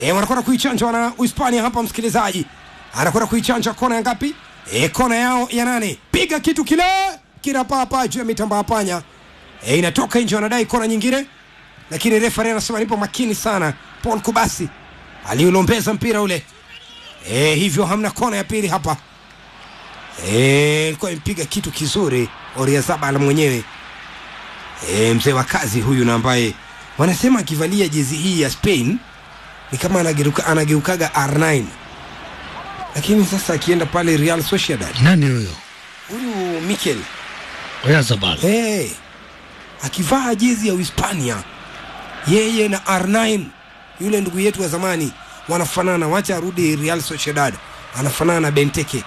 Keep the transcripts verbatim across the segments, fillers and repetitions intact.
Eh, wanakwenda kuichanja na Uhispania hapa msikilizaji. Anakwenda kuichanja kona ya ngapi? Eh, kona yao ya nane. Piga kitu kile. Kila papa juu ya mitamba panya. Eh, inatoka nje, wanadai kona nyingine. Lakini refa anasema nipo makini sana. Paul Kubasi aliulombeza mpira ule. Eh, hivyo hamna kona ya pili hapa. Eh, alikuwa mpiga kitu kizuri Oyarzabal mwenyewe. Eh, mzee wa kazi huyu na ambaye wanasema akivalia jezi hii ya Spain ni kama anageuka anageukaga R nine. Lakini sasa akienda pale Real Sociedad. Nani huyo? Huyu Mikel Oyarzabal. Eh. Hey, akivaa jezi ya Uhispania yeye na R nine yule ndugu yetu wa zamani wanafanana, wacha arudi Real Sociedad, anafanana na Benteke.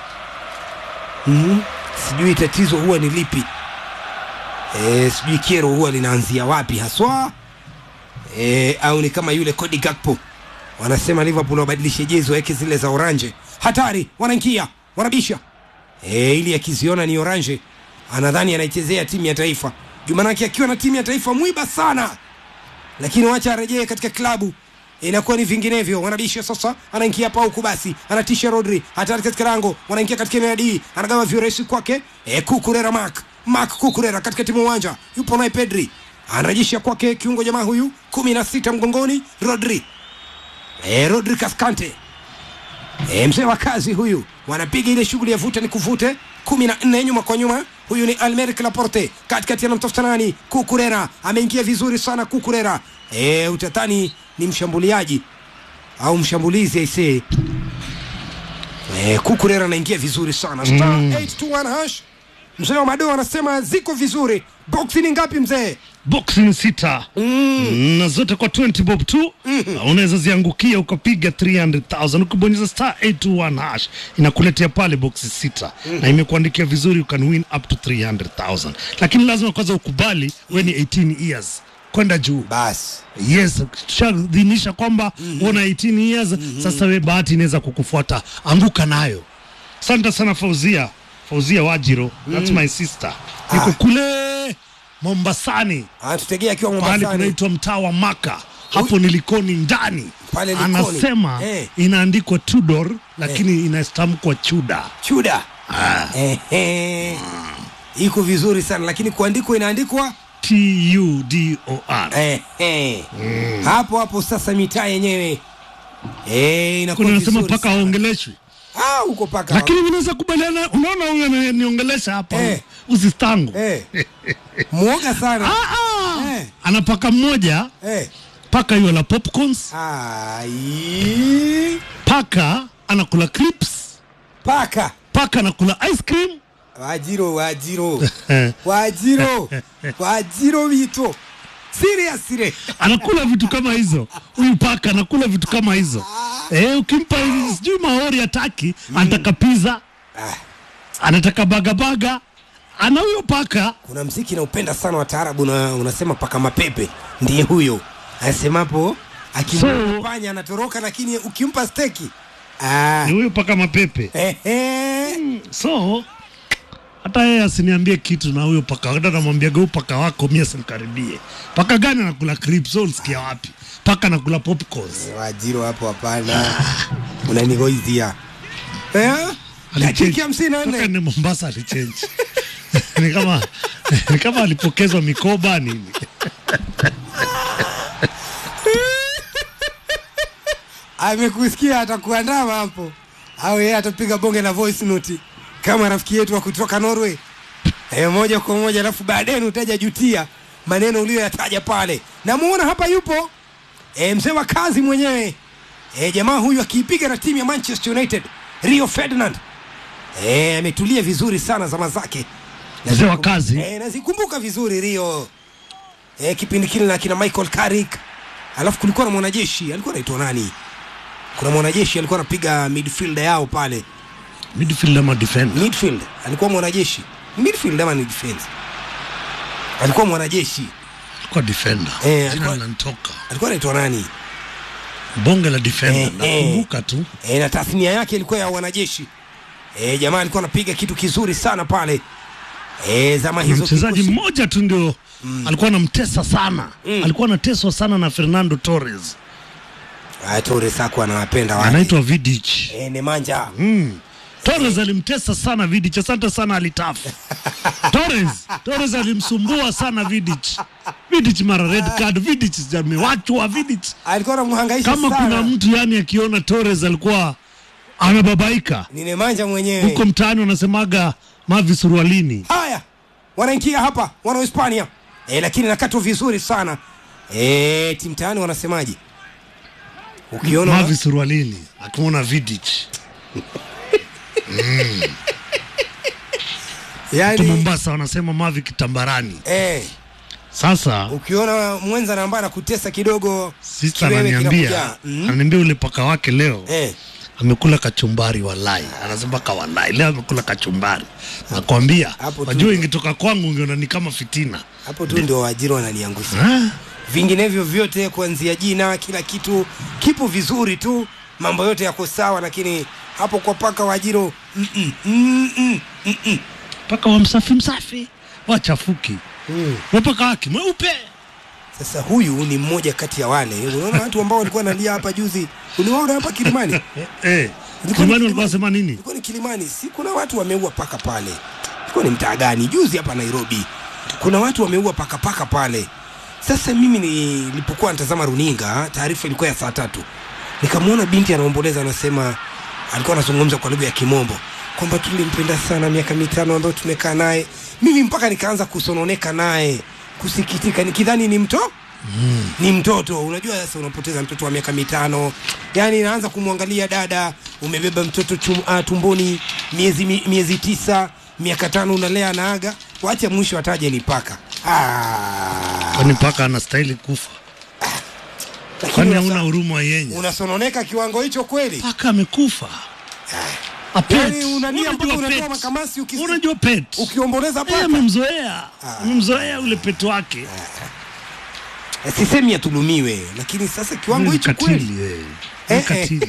Mhm. Sijui tatizo huwa ni lipi. Eh, sijui kero huwa linaanzia wapi haswa. Eh, au ni kama yule Cody Gakpo. Wanasema Liverpool wabadilishe jezi waweke zile za orange. Hatari, wanaingia, wanabisha. Eh, ili akiziona ni orange, anadhani anaichezea timu ya taifa. Jumanaki akiwa na timu ya taifa mwiba sana. Lakini wacha arejee katika klabu. Inakuwa ni vinginevyo. Wanabisha sasa, anaingia Pau Kubasi, anatisha Rodri, hatari katika lango, wanaingia katika eneo D, anagawa viuresi kwake. Eh, Cucurella Mark, Mark Cucurella katika timu uwanja. Yupo naye Pedri. Anarejesha kwake kiungo jamaa huyu kumi na sita mgongoni Rodri. Eh, Rodri Cascante. Eh, mzee wa kazi huyu. Wanapiga ile shughuli ya vuta ni kuvute. kumi na nne nyuma kwa nyuma. Huyu ni Almeric Laporte. Katikati anamtafuta nani? Cucurella. Ameingia vizuri sana Cucurella. Eh, utatani ni mshambuliaji au mshambulizi aisee. Eh, Cucurella anaingia vizuri sana. Star mm. eight two one hash. Mzee wa Mado anasema ziko vizuri. Boxi ni ngapi mzee? Boxi ni sita. Mm. Na zote kwa twenty bob tu. Mm-hmm. Unaweza ziangukia ukapiga three hundred thousand. Ukibonyeza star eight two one hash inakuletea pale boxi sita. Mm-hmm. Na imekuandikia vizuri you can win up to three hundred thousand. Lakini lazima kwanza ukubali mm-hmm. we ni eighteen years kwenda juu. Bas. Yes, tushadhinisha kwamba mm-hmm. una eighteen years. Mm-hmm. Sasa we bahati inaweza kukufuata. Anguka nayo. Asante sana Fauzia. Fauzia Wajiro, that's mm. my sister. Niko ah. kule Mombasani. Ah, tutegea akiwa Mombasani. Pale kunaitwa mtaa wa Maka. Hapo ni Likoni ndani. Pale Likoni. Anasema eh. inaandikwa Tudor lakini eh. inastamkwa Chuda. Chuda. Ah. Eh, eh. Iko vizuri sana lakini kuandikwa inaandikwa T U D O R. Eh, eh. Mm. Hapo hapo sasa mitaa yenyewe. Eh, inakuwa vizuri. Kuna nasema paka aongeleshwe. Ah, uko paka. Lakini unaweza kubaliana, unaona huyu ananiongelesha hapa. Eh. Usistangu. Eh. Muoga sana. Ah ah. Eh. Ana paka mmoja. Eh. Paka hiyo la popcorns. Ai. Paka anakula clips. Paka. Paka anakula ice cream. Wajiro, wajiro. Wajiro. Wajiro vito. Seriously. Anakula vitu kama hizo. Huyu paka anakula vitu kama hizo. Eh, ukimpa sijui mahori hataki, mm. anataka pizza. Ah. Anataka baga baga. Ana huyo paka. Kuna mziki na upenda sana wa taarabu na unasema paka mapepe. Ndiye huyo. Anasemapo akimfanya so, anatoroka lakini ukimpa steki. Ah. Ni huyo paka mapepe. Eh eh. Mm. So hata yeye asiniambie kitu na huyo paka. Hata namwambia huyo paka wako mimi simkaribie. Paka gani anakula crips? Unasikia wapi? Paka anakula popcorns. Wajiro hapo hapana. Unanigoizia. Eh? Dakika hamsini na nne. Paka ni Mombasa alichange. Ni kama ni kama alipokezwa mikoba nini. Amekusikia atakuandama hapo. Au yeye atapiga bonge na voice note kama rafiki yetu wa kutoka Norway. Eh, moja kwa moja alafu baadaye utaja jutia maneno uliyoyataja pale. Namuona hapa yupo eh, mzee wa kazi mwenyewe. Eh, jamaa huyu akiipiga na timu ya Manchester United, Rio Ferdinand. Eh, ametulia vizuri sana zama zake. Mzee wa kazi. Eh, nazikumbuka vizuri Rio. Eh, kipindi kile na kina Michael Carrick. Alafu kulikuwa na mwanajeshi, alikuwa anaitwa nani? Kuna mwanajeshi alikuwa anapiga midfield yao pale. Midfield ama defender? Midfield. Alikuwa mwanajeshi. Midfield ama ni defense? Alikuwa mwanajeshi. Alikuwa defender. Eh, jina linatoka. Alikuwa anaitwa nani? Bonge la defender. Eh, nakumbuka eh, tu. Eh, na tasnia yake ilikuwa ya wanajeshi. Eh, jamaa alikuwa anapiga kitu kizuri sana pale. Eh, zama hizo mchezaji mmoja tu ndio mm. alikuwa anamtesa sana. Mm. Alikuwa anateswa sana na Fernando Torres. Ah, Torres hako anawapenda wale. Anaitwa Vidic. Eh, Nemanja. Mm. Torres alimtesa sana Vidic, asante sana alitafu. Torres, Torres alimsumbua sana Vidic. Vidic mara red card, Vidic amewachwa Vidic. Alikuwa anamhangaisha sana. Kama kuna mtu yani akiona Torres alikuwa anababaika. Ni Nemanja mwenyewe. Huko mtaani wanasemaga mavi surualini. Haya. Wanaingia hapa, wana Hispania. Eh, lakini nakatwa vizuri sana. Eh, timu mtaani wanasemaje? Ukiona mavi surualini, akimwona Vidic. mm. Yani Mombasa wanasema mavi kitambarani. Eh. Sasa ukiona mwenza na ambaye anakutesa kidogo, sister ananiambia, mm. ananiambia ule paka wake leo eh. amekula kachumbari walai. Anasema ka walai leo amekula kachumbari. Nakwambia, wajua ingetoka kwangu ungeona ni kama fitina. Hapo tu ndio waajiri wananiangusha. Vinginevyo vyote kuanzia jina kila kitu kipo vizuri tu, mambo yote yako sawa, lakini hapo kwa paka waajiro mm -mm, mm -mm, mm -mm. Paka wa msafi msafi wachafuki. Mm. Mpaka wake mweupe. Sasa huyu ni mmoja kati ya wale. Unaona watu ambao walikuwa nalia hapa juzi. Uliwaona hapa Kilimani? Eh. Kilimani walikuwa wasema nini? Ilikuwa ni Kilimani. Si kuna watu wameua paka pale. Ilikuwa ni mtaa gani? Juzi hapa Nairobi. Kuna watu wameua paka paka pale. Sasa mimi nilipokuwa natazama runinga, taarifa ilikuwa ya saa tatu. Nikamwona binti anaomboleza, anasema alikuwa anazungumza kwa lugha ya Kimombo kwamba tulimpenda sana miaka mitano ambayo tumekaa naye. Mimi mpaka nikaanza kusononeka naye, kusikitika, nikidhani ni mto mm. ni mtoto. Unajua sasa unapoteza mtoto wa miaka mitano. Yaani naanza kumwangalia dada, umebeba mtoto chum, uh, tumboni miezi miezi tisa, miaka tano unalea naaga, waacha mwisho ataje ni paka. Ah. Kwani paka anastahili kufa? Ah. Kwani hauna huruma yenye? Unasononeka kiwango hicho kweli? Paka amekufa. Ah. Yaani unania mpaka unatoa makamasi ukisi. Unajua pet. Ukiomboleza paka. Eh, amemzoea. Amemzoea ule pet wake. Ah. Sisemi atulumiwe, lakini sasa kiwango hicho kweli. Eh, katili.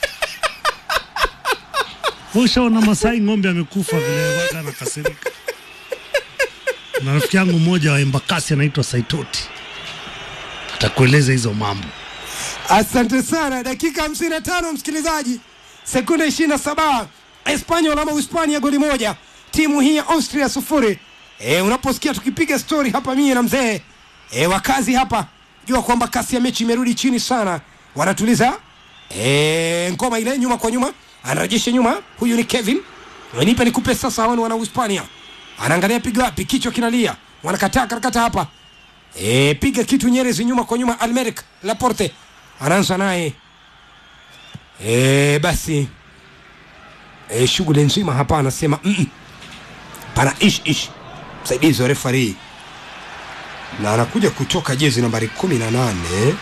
Ushaona Masai ng'ombe amekufa vile waka anakasirika. Na rafiki yangu mmoja wa Embakasi anaitwa Saitoti. Atakueleza hizo mambo. Asante sana. Dakika hamsini na tano msikilizaji. Sekunde ishirini na saba. Espanyol ama Hispania goli moja. Timu hii ya Austria sufuri. Eh, unaposikia tukipiga story hapa mimi na mzee eh, wakazi hapa, jua kwamba kasi ya mechi imerudi chini sana. Wanatuliza eh, ngoma ile nyuma kwa nyuma, anarejesha nyuma. Huyu ni Kevin. Wanipe nikupe sasa, hao wana Hispania. Anaangalia piga wapi, kichwa kinalia. Wanakataa karakata hapa. Eh, piga kitu Nyerezi nyuma kwa nyuma. Almeric Laporte anaanza naye. Eh, basi eh, shughuli nzima hapa anasema mm -mm. Pana ish ish msaidizi wa referee, na anakuja kutoka jezi nambari kumi na nane.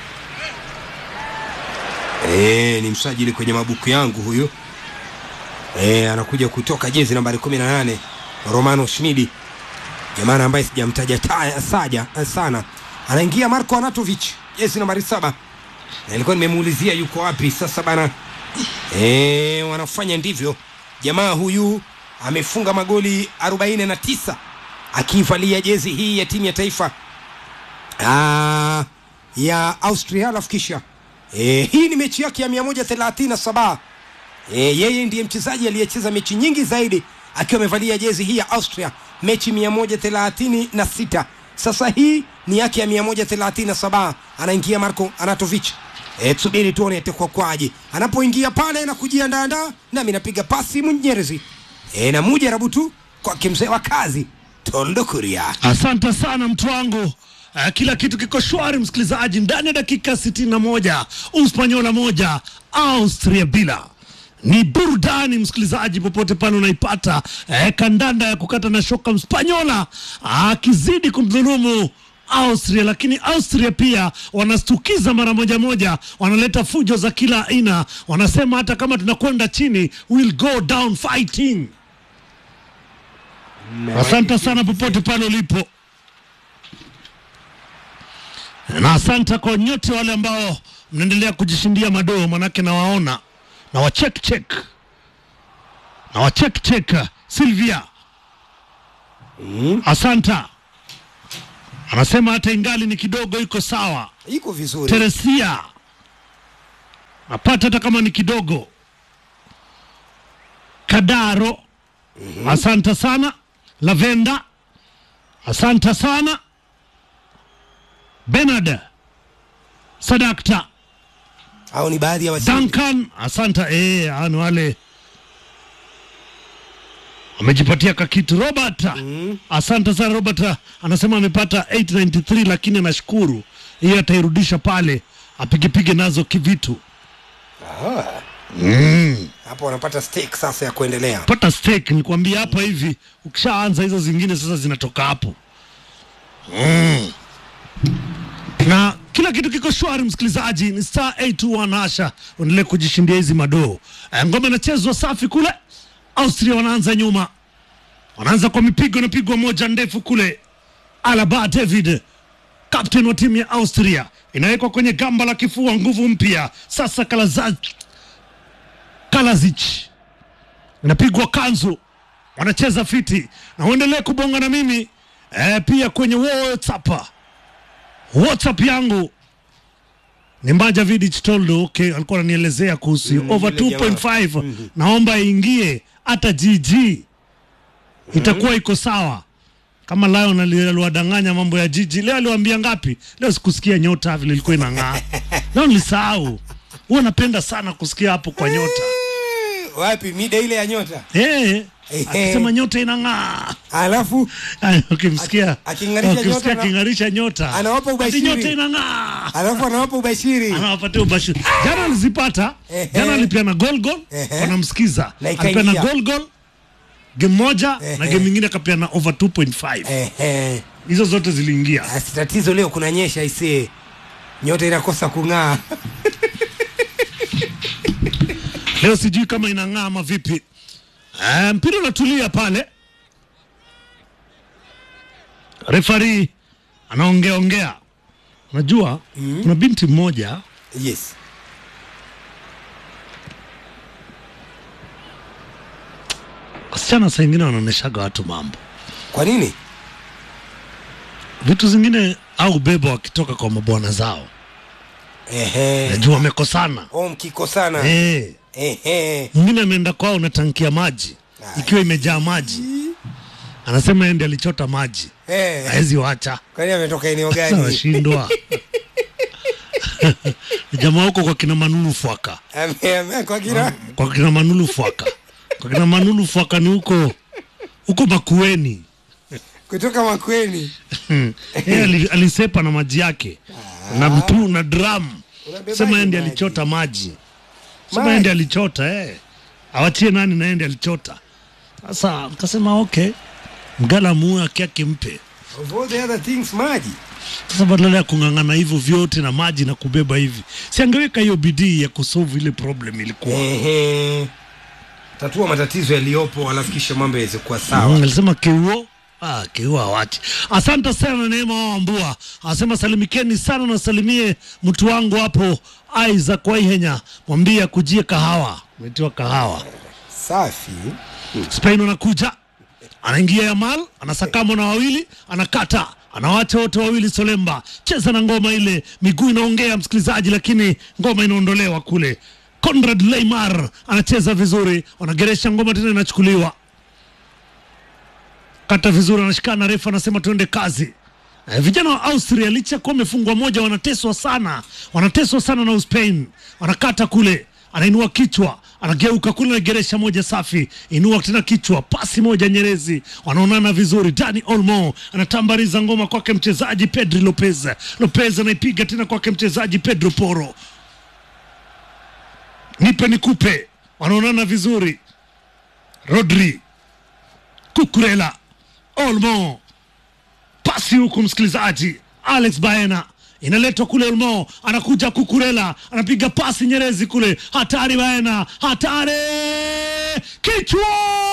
Eh, ni msajili kwenye mabuku yangu huyu. Eh, anakuja kutoka jezi nambari kumi na nane, Romano Schmidi, jamaa ambaye sijamtaja saja sana. Anaingia Marko Anatovic, jezi nambari saba. Nilikuwa nimemuulizia yuko wapi sasa bana. Eh, wanafanya ndivyo. Jamaa huyu amefunga magoli arobaini na tisa akivalia jezi hii ya timu ya taifa ah, ya Austria. Alafu kisha eh, hii ni mechi yake ya mia moja thelathini na saba. Eh, yeye ndiye mchezaji aliyecheza mechi nyingi zaidi akiwa amevalia jezi hii ya Austria, mechi mia moja thelathini na sita. Sasa hii ni yake ya mia moja thelathini na saba. Anaingia Marko Anatovic. Eh, tusubiri tuone atakuwa kwaje. Anapoingia pale na kujiandaa ndaa, nami napiga pasi Mnyerezi. Eh, na mujarabu tu kwa kimzee wa kazi Toldo Kuria. Asante sana mtu wangu. Uh, kila kitu kiko shwari msikilizaji, ndani ya dakika sitini na moja Uspanyola moja Austria bila. Ni burudani msikilizaji, popote pale unaipata. Eh, kandanda ya kukata na shoka, Mspanyola akizidi kumdhulumu Austria, lakini Austria pia wanastukiza mara moja moja, wanaleta fujo za kila aina. Wanasema hata kama tunakwenda chini, we'll go down fighting. Asante sana popote pale ulipo, na asante kwa nyote wale ambao mnaendelea kujishindia madoo, manake nawaona na wa check check na wa check check. Silvia mm. asanta, anasema hata ingali ni kidogo iko sawa, iko vizuri. Teresia napata hata kama ni kidogo. Kadaro, mm-hmm. Asante sana. Lavenda, asante sana. Bernard Sadakta, au ni baadhi ya washindi. Duncan, asante. Eh, ani wale amejipatia kakitu. Robert, mm. asante sana Robert, anasema amepata eight ninety-three lakini anashukuru hiyo atairudisha pale apigipige nazo kivitu. Ah. Mm. Hapo wanapata stake sasa ya kuendelea. Pata stake nikwambia hapa hivi, ukishaanza hizo zingine sasa zinatoka hapo. Mm. Na kila kitu kiko shwari msikilizaji, ni star eight two one hasha uendelee kujishindia hizi madoo. Ngoma inachezwa safi kule. Austria wanaanza nyuma. Wanaanza kwa mipigo na pigwa moja ndefu kule. Alaba David, captain wa timu ya Austria, inawekwa kwenye gamba la kifua, nguvu mpya. Sasa Kalazic Kalazic inapigwa kanzu. Wanacheza fiti na uendelee kubonga na mimi eh, pia kwenye WhatsApp. WhatsApp yangu ni Mbaja Vidic Toldo. Okay, alikuwa ananielezea kuhusu mm, over two point five. Mm-hmm. Naomba ingie hata G G. Mm-hmm. Itakuwa iko sawa. Kama Lion aliwadanganya mambo ya G G. Leo aliwaambia ngapi? Leo sikusikia nyota vile ilikuwa inang'aa. Leo nilisahau. Huwa napenda sana kusikia hapo kwa nyota. Wapi mida ile ya nyota? Eh. Akisema nyota inang'aa. Alafu ukimsikia akingarisha nyota, akingarisha nyota. Anawapa ubashiri. Nyota inang'aa. Alafu anawapa ubashiri. Anawapatia ubashiri. Jana alizipata. Jana alipeana goal goal. Wanamsikiza. Alipeana goal goal. Game moja na game nyingine akapeana over two point five. Ehe. Hizo zote ziliingia. Tatizo leo kunanyesha isee. Nyota inakosa kung'aa. Leo sijui kama inang'aa ama vipi. Eh, mpira unatulia pale. Referee anaongea ongea. Unajua mm. kuna binti mmoja. Yes. Wasichana saa ingine wanaoneshaga watu mambo. Kwa nini? Vitu zingine au bebo wakitoka kwa mabwana zao. Ehe. Najua wamekosana. Oh, mkikosana. Eh. Ehe. Mwingine ameenda kwao na tankia maji. Ay. Ikiwa imejaa maji. Anasema yeye ndiye alichota maji. Eh. Haezi waacha. Kwani ametoka eneo gani? Anashindwa. Jamaa huko kwa kina Manulu Fwaka. Ame kwa kina kwa kina Manulu Fwaka. Kwa kina Manulu Fwaka ni huko huko Makueni. Kutoka Makueni. Yeye alisepa na maji yake. Ah. Na mtu na drum. Sema yeye ndiye alichota maji. Sema yeye ndiye alichota eh. Awachie nani na yeye ndiye alichota. Sasa nikasema okay. Mgala muue yake mpe. Of all the other things maji. Sasa badala ya kungangana hivyo vyote na maji na kubeba hivi, si angeweka hiyo bidii ya kusolve ile problem ilikuwa. Ehe. Tatua matatizo yaliyopo alafu kisha mambo yaweze kuwa sawa. Mm, alisema kiuo, ah kiuo awachi. Asante sana Neema Wambua. Anasema salimikeni sana na salimie mtu wangu hapo Isaac Waihenya. Mwambie kujie kahawa. Umetiwa kahawa. Safi. Spain anakuja. Anaingia Yamal, anasakamo na wawili, anakata, anawacha wote wawili. Solemba cheza na ngoma ile, miguu inaongea msikilizaji, lakini ngoma inaondolewa kule. Conrad Leymar anacheza vizuri, wanageresha ngoma tena inachukuliwa. Kata vizuri, anashikana, refa anasema tuende kazi. Eh, vijana wa Austria licha kwa wamefungwa moja wanateswa sana. Wanateswa sana na Spain. Wanakata kule, anainua kichwa, anageuka kule na geresha moja safi, inua tena kichwa, pasi moja nyerezi, wanaonana vizuri. Dani Olmo anatambariza ngoma kwake mchezaji Pedro Lopez. Lopez anaipiga tena kwake mchezaji Pedro Porro. Nipe nikupe, wanaonana vizuri. Rodri, Cucurella, Olmo, pasi huku msikilizaji. Alex Baena inaletwa kule, Olmo anakuja, Cucurella anapiga pasi nyerezi kule, hatari Baena, hatari, kichwa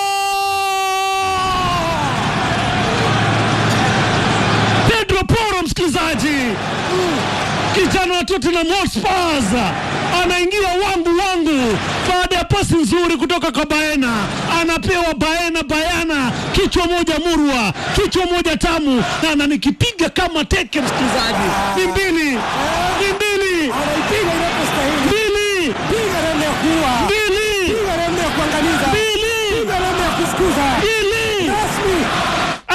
Pedro Porro msikilizaji. Kijana wa Tottenham Hotspur anaingia wangu wangu baada ya pasi nzuri kutoka kwa Baena. Anapewa Baena, Bayana, kichwa moja murwa, kichwa moja tamu, na ananikipiga kama teke msikilizaji. Ni mbili, ni mbili, mbili,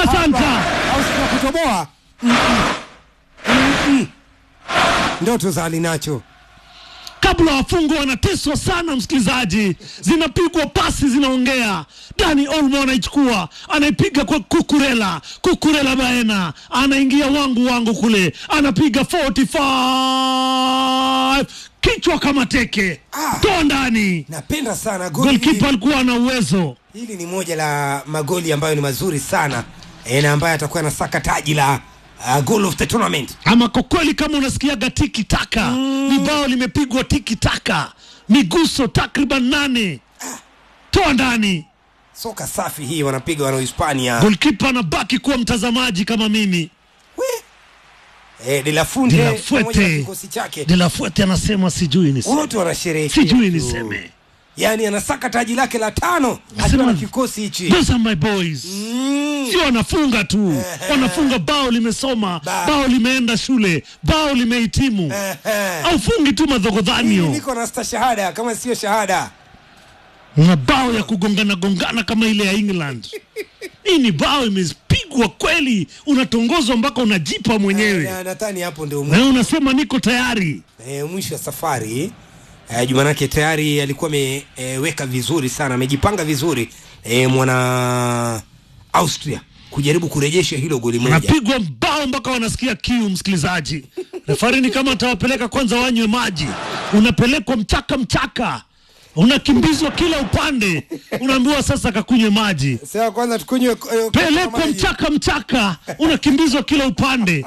Asanta. Au sio kutoboa? Mm-mm. Mm-mm. Ndoto za Alinacho. Kabla wafungwa wanateswa sana msikilizaji, zinapigwa pasi zinaongea. Dani Olmo anaichukua, anaipiga kwa Kukurela, Kukurela Baena, anaingia wangu wangu kule, anapiga arobaini na tano, kichwa kama teke. Ah, toa ndani. Napenda sana goli. Goalkeeper alikuwa na uwezo. Hili ni moja la magoli ambayo ni mazuri sana, e, na ambaye atakuwa na saka taji la uh, goal of the tournament. Ama kwa kweli kama unasikiaga tiki taka, mm. ni bao limepigwa tiki taka, miguso takriban nane. Ah. Toa ndani. Soka safi hii wanapiga wana Hispania. Goalkeeper anabaki kuwa mtazamaji kama mimi. We. Eh, De La Fuente De La Fuente. De La Fuente anasema sijui niseme. Wote wanasherehekea. Sijui niseme. Yaani anasaka taji lake la tano akiwa na kikosi hichi. Those are my boys. Mm. Sio wanafunga tu. Wanafunga bao limesoma, ba. bao limeenda shule, bao limehitimu. Au fungi tu madhogodhanio. Niko na stashahada kama sio shahada. Na bao ya kugongana gongana kama ile ya England. Hii ni bao imepigwa kweli, unatongozwa mpaka unajipa mwenyewe. Na nadhani hapo ndio mwisho. Na unasema niko tayari. Eh, mwisho wa safari. Eh, Jumanake tayari alikuwa ameweka e, vizuri sana, amejipanga vizuri e, mwana Austria kujaribu kurejesha hilo goli moja. Anapigwa bao mpaka wanasikia kiu msikilizaji. Refari ni kama atawapeleka kwanza wanywe maji. Unapelekwa mchaka mchaka. Unakimbizwa kila upande. Unaambiwa sasa kakunywe maji. Sasa kwanza tukunywe uh, pelekwa mchaka mchaka. Unakimbizwa kila upande.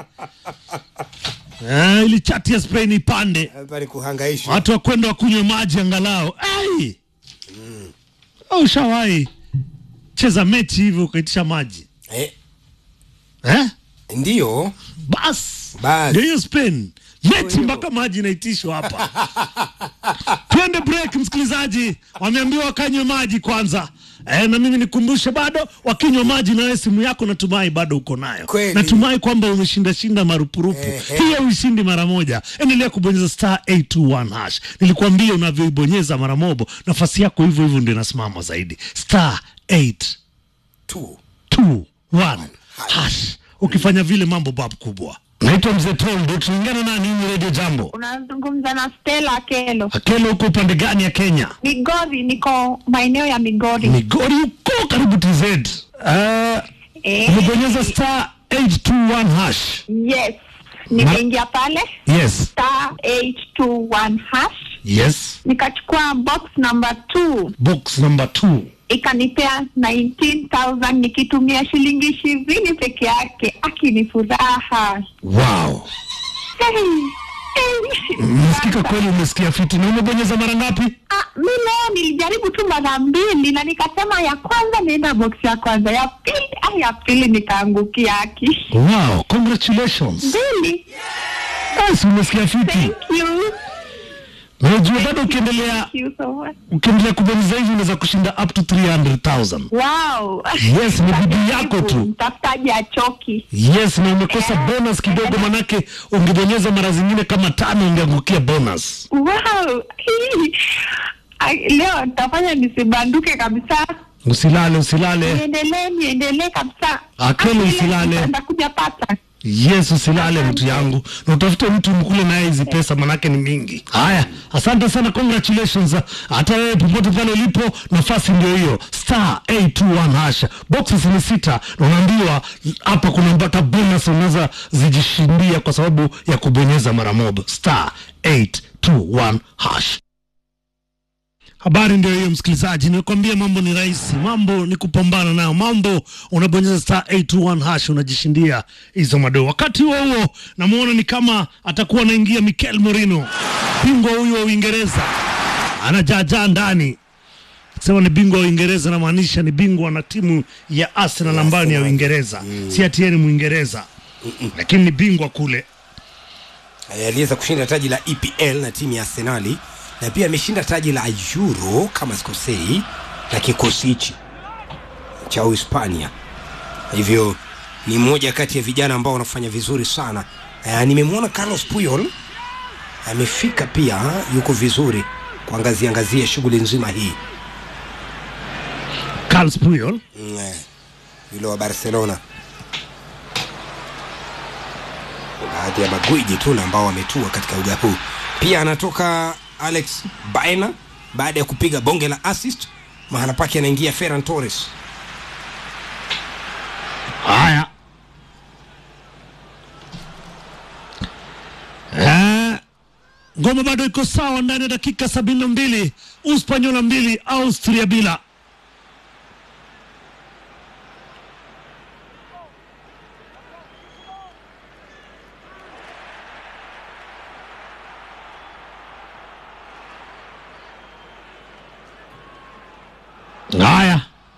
Ah, ili chati ya Spain ipande. Bali kuhangaishwa. Watu wakwenda wakunywe maji angalau. Ai. Mm. Au shawai cheza mechi hivyo ukaitisha maji. Eh. Eh? Ndio. Bas. Bas. Ndio Spain. Mechi mpaka maji inaitishwa hapa. Twende break msikilizaji. Wameambiwa wakanywe maji kwanza. Eh, na mimi nikumbushe bado wakinywa maji na wewe simu yako natumai bado uko nayo. Kweli. Natumai kwamba umeshinda shinda marupurupu. Eh, eh. Hiyo ushindi mara moja. Endelea kubonyeza star eight two one hash. Nilikwambia unavyoibonyeza mara moja nafasi yako hivyo hivyo ndio inasimama zaidi. Star eight two one hash. Ukifanya vile mambo babu kubwa. Naitwa Mzee Toldo, tunaongea na nini Radio Jambo? Unazungumza na Stella Akelo. Akelo uko upande gani ya Kenya? Migori, niko maeneo ya Migori. Migori uko karibu T Z. Uh, eh. Umebonyeza star eight two one hash. Yes. Nimeingia pale. Yes. Star eight two one hash. Yes. Nikachukua box number two. Box number two. Ikanipea nineteen thousand nikitumia shilingi ishirini peke yake. Akini furaha. Wow. Msikika kweli umesikia fiti. Na umebonyeza mara ngapi? Ah, mimi leo nilijaribu tu mara mbili na nikasema ya kwanza nienda box ya kwanza, ya pili ah ya pili nikaangukia haki. Wow, congratulations. Really? Yes, umesikia fiti. Thank you. Unajua bado ukiendelea so ukiendelea kubonyeza hivi unaweza kushinda up to three hundred thousand. Wow. Yes, ni bidii yako tu. Mtafutaji achoki. Yes, na umekosa yeah. bonus kidogo manake ungebonyeza mara zingine kama tano ungeangukia bonus. Wow. Leo nitafanya nisibanduke kabisa. Usilale, usilale. Niendelee, niendelee kabisa. Akelo usilale. Nitakuja pata. Yes, usilale mtu yangu. Na utafute mtu mkule naye hizi pesa manake ni mingi. Haya, asante sana, congratulations. Hata wewe popote pale ulipo nafasi ndio hiyo. Star eight two one hash. Boxes ni sita. Na unaambiwa hapa kuna mpaka bonus unaweza zijishindia kwa sababu ya kubonyeza mara moja. Star eight two one hash. Habari ndio hiyo msikilizaji, nimekwambia mambo ni rahisi, mambo ni kupambana nayo, mambo unabonyeza star eight two one hash unajishindia hizo madoo. Wakati huo huo namuona ni kama atakuwa anaingia Mikel Merino, bingwa huyu wa Uingereza, anajaja ndani. Sema ni bingwa wa Uingereza na maanisha ni bingwa na timu ya Arsenal ambayo ni ya Uingereza, mm. si ati yeye ni Muingereza, mm-mm. lakini ni bingwa kule. Aliweza kushinda taji la E P L na timu ya Arsenal. Na pia ameshinda taji la Euro kama sikosei na kikosi hichi cha Hispania. Hivyo ni mmoja kati ya vijana ambao wanafanya vizuri sana. E, nimemwona Carlos Puyol amefika pia, yuko vizuri kuangazia angazia shughuli nzima hii. Carlos Puyol mm, yule wa Barcelona. baadhi ya magwiji tu ambao wametua katika uga huu. Pia anatoka Alex Baena baada ya kupiga bonge la assist. Mahala pake anaingia Ferran Torres. Haya. Eh, ngoma bado iko sawa ndani ya dakika sabini na mbili. Uspanyola mbili, Austria bila. Haya.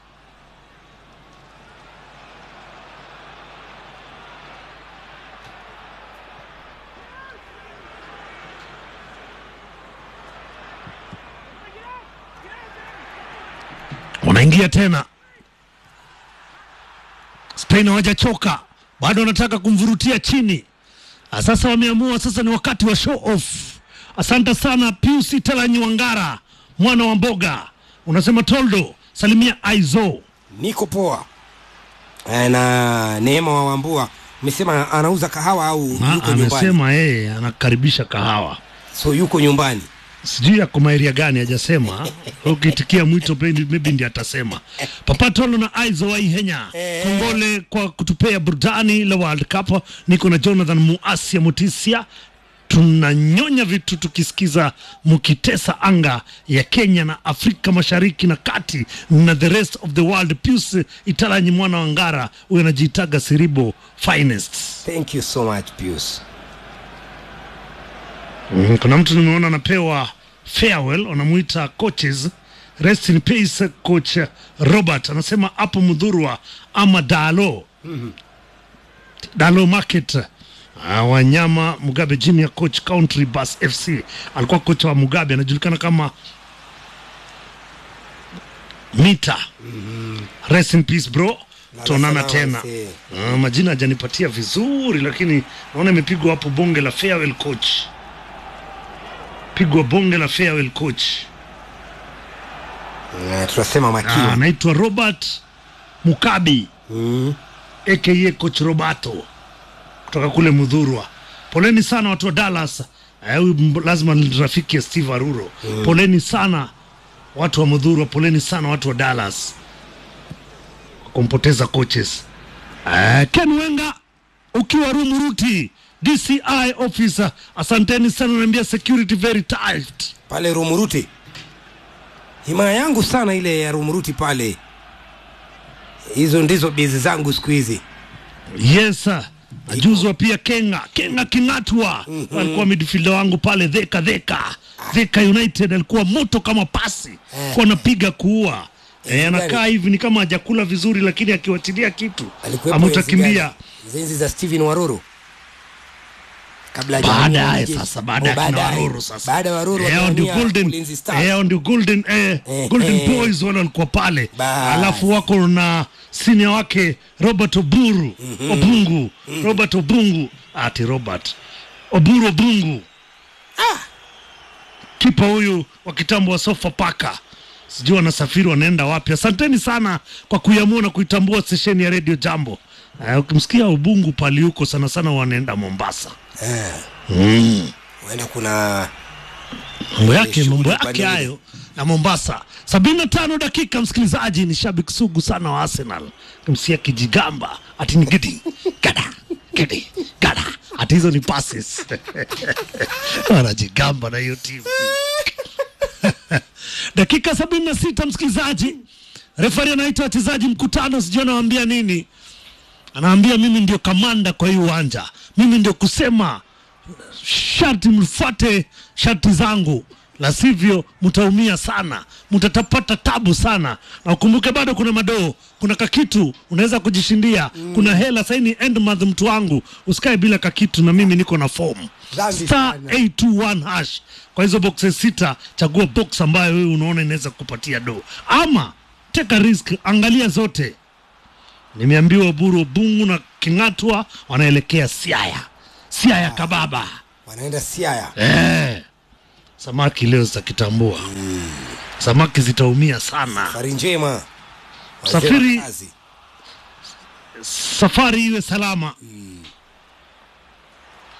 Wanaingia tena. Spain hawajachoka, bado wanataka kumvurutia chini. Sasa wameamua sasa ni wakati wa show off. Asante sana Pius Telanyi Wangara, mwana wa mboga. Unasema Toldo, salimia Aizo. Niko poa. Na Neema wa Wambua amesema anauza kahawa au yuko nyumbani? Amesema yeye anakaribisha kahawa. So yuko nyumbani. Sijui yako maeria gani hajasema. Ukitikia mwito maybe ndiye atasema. Papa Tolo na Aizo wa Ihenya. Kongole kwa kutupea burudani la World Cup. Niko na Jonathan Muasia Mutisia. Tunanyonya vitu tukisikiza mukitesa anga ya Kenya na Afrika Mashariki na Kati na the rest of the world. Pius Italanyi mwana wa Ngara, huyo anajiitaga Siribo Finest. Thank you so much Pius. Mm, kuna mtu nimeona anapewa farewell, wanamuita coaches. Rest in peace coach Robert. Anasema hapo Mudhurwa ama Dalo. Mm-hmm. Dalo Market. Uh, Wanyama Mugabe Junior coach Country Bus F C. Alikuwa kocha wa Mugabe, anajulikana kama Mita. Mm-hmm. Rest in peace bro. Tuonana tena. Uh, majina hajanipatia vizuri lakini naona imepigwa hapo bonge la farewell coach. Pigwa bonge la farewell coach. Yeah, tunasema makini. Anaitwa Robert Mukabi. Mm. A K A coach Roberto. Kutoka kule Mudhurwa. Poleni sana watu wa Dallas. Eh, lazima ni rafiki ya Steve Aruro. Mm. Poleni sana watu wa Mudhurwa, poleni sana watu wa Dallas. Kumpoteza coaches. Eh, Ken Wenga ukiwa Rumuruti D C I officer, asanteni sana, naambia security very tight pale Rumuruti. Himaya yangu sana ile ya Rumuruti pale. Hizo ndizo bizi zangu siku hizi. Yes sir. Najuzwa pia Kenga, Kenga Kingatwa. Mm-hmm. Alikuwa midfielder wangu pale Dheka Dheka. Dheka United alikuwa moto kama pasi. Eh. Kwa napiga kuua. Eh, anakaa hivi ni kama hajakula vizuri lakini akiwatilia kitu amutakimbia. Zenzi za Steven Waruru. Kabla baadaye sasa baada ya kina Waruru sasa. Baada ya Waruru eh ndio golden eh ndio golden eh, eh golden eh, boys wale walikuwa pale. Alafu wako na senior wake Robert Oburu. Mm-hmm. Obungu. Mm-hmm. Robert Obungu ati Robert Oburu Obungu. Ah. Kipa huyu wa kitambo wa Sofapaka. Sijui wanasafiri wanaenda wapi. Asanteni sana kwa kuiamua na kuitambua sesheni ya Radio Jambo. Uh, ukimsikia Ubungu pali huko sana sana wanaenda Mombasa. Eh. Mm. Wenda kuna mambo yake mambo yake hayo na Mombasa. sabini na tano dakika msikilizaji, ni shabiki sugu sana wa Arsenal. Kumsikia kijigamba ati ni gidi. Gada. Gidi. Gada. Ati hizo ni passes. Wanajigamba na hiyo timu. Dakika sabini na sita msikilizaji. Refari anaita wachezaji mkutano, sijui anawaambia nini. Anaambia mimi ndio kamanda kwa hii uwanja. Mimi ndio kusema sharti mfuate sharti zangu, la sivyo mtaumia sana, mtatapata tabu sana. Na ukumbuke bado kuna madoo, kuna kakitu unaweza kujishindia. Mm. Kuna hela sasa ni end month mtu wangu. Usikae bila kakitu, na mimi niko na form. Star eight two one hash. Kwa hizo boxes sita, chagua box ambayo wewe unaona inaweza kukupatia do. Ama take a risk, angalia zote. Nimeambiwa Buru Bungu na Kingatwa wanaelekea Siaya. Siaya kababa. Wanaenda Siaya. Eh. Samaki leo zitakitambua. Mm. Samaki zitaumia sana. Safari njema. Safari safari iwe salama. Mm.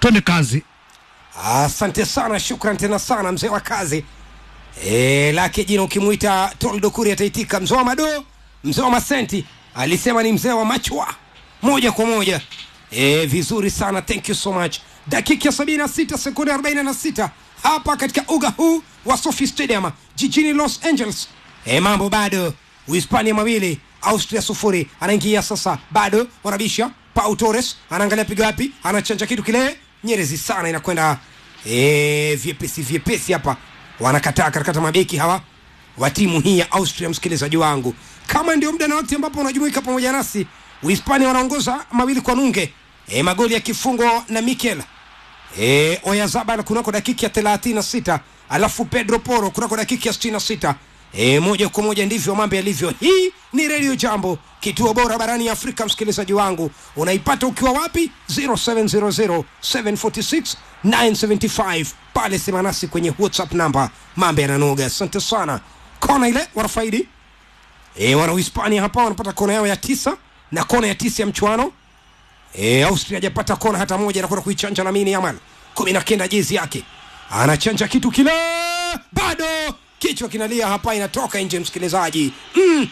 Twende kazi. Asante sana, shukran tena sana mzee wa kazi. E, lake jina ukimuita Toldo Kuri ataitika. Mzee wa Mado, mzee wa Masenti alisema ni mzee wa Machwa moja kwa moja. E, vizuri sana, thank you so much. Dakika sabini na sita sekunde arobaini na sita hapa katika uga huu wa Sophie Stadium jijini Los Angeles. E, mambo bado, Uhispania mawili Austria sufuri. Anaingia sasa, bado wanabisha. Pau Torres anaangalia piga wapi, anachanja kitu kile nyerezi sana, inakwenda eh vyepesi vyepesi hapa. Wanakataa karakata mabeki hawa wa timu hii ya Austria. Msikilizaji wangu, kama ndio muda na wakati ambapo unajumuika pamoja nasi, Uhispania wanaongoza mawili kwa nunge. E, magoli ya kifungo na Mikel e, Oyarzabal kunako dakika ya thelathini na sita, alafu Pedro Porro kunako dakika ya sitini na sita. E, moja kwa moja ndivyo mambo yalivyo. Hii ni Radio Jambo, kituo bora barani Afrika. Msikilizaji wangu, unaipata ukiwa wapi? zero seven zero zero seven four six nine seven five, pale sema nasi kwenye WhatsApp namba. Mambo yananoga, asante sana. Kona ile wanafaidi e, wana Uhispania hapa wanapata kona yao ya tisa na kona ya tisa ya mchuano. E, Austria hajapata kona hata moja, na kuna kuichanja Lamine Yamal kumi na kenda jezi yake, anachanja kitu kile, bado kichwa kinalia hapa, inatoka nje msikilizaji. Mm.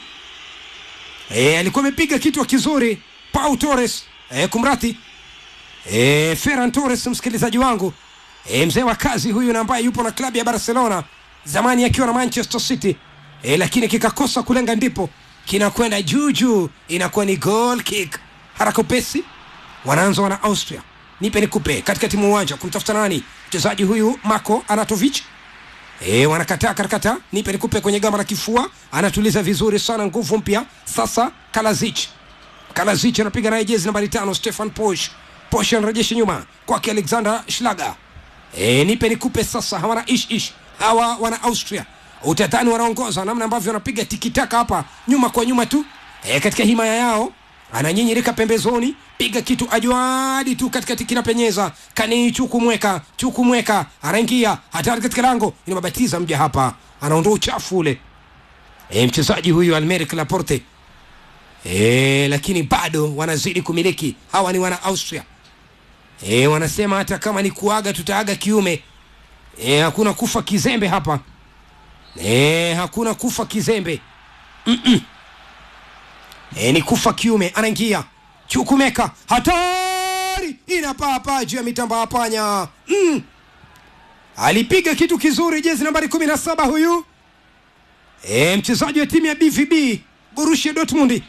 Eh, alikuwa amepiga kitu kizuri Pau Torres, eh kumrati. Eh, Ferran Torres msikilizaji wangu. Eh, mzee wa kazi huyu na ambaye yupo na klabu ya Barcelona zamani akiwa na Manchester City. Eh, lakini kikakosa kulenga, ndipo kinakwenda juu juu, inakuwa ni goal kick. Haraka pesi. Wanaanza wana Austria. Nipe nikupe katika timu uwanja kumtafuta nani? Mchezaji huyu Marko Arnautovic. Eh, wanakataa karakata, nipe nikupe kwenye gamba la kifua, anatuliza vizuri sana, nguvu mpya. Sasa Kalazic. Kalazic anapiga naye jezi nambari tano Stefan Posch. Posch anarejesha nyuma kwake Alexander Schlager. Eh, nipe nikupe sasa, hawana ish ish. Hawa wana Austria. Utatani wanaongoza namna ambavyo wanapiga tikitaka hapa nyuma kwa nyuma tu. Eh, katika himaya yao ananyinyirika pembezoni, piga kitu ajuadi tu katikati kinapenyeza. Kani chukumweka, chukumweka, anaingia hatari katika lango, inabatiza mja hapa, anaondoa uchafu ule. E, mchezaji huyu Almeric Laporte. E, lakini bado wanazidi kumiliki. Hawa ni wana Austria. E, wanasema hata kama ni kuaga tutaaga kiume. E, hakuna kufa kizembe hapa. E, hakuna kufa kizembe. Mm-mm. E, ni kufa kiume. Anaingia Chukumeka, hatari, inapaa paa juu ya mitamba hapanya. Mm. Alipiga kitu kizuri jezi nambari kumi na saba huyu. E, mchezaji wa timu ya B V B Borussia Dortmund.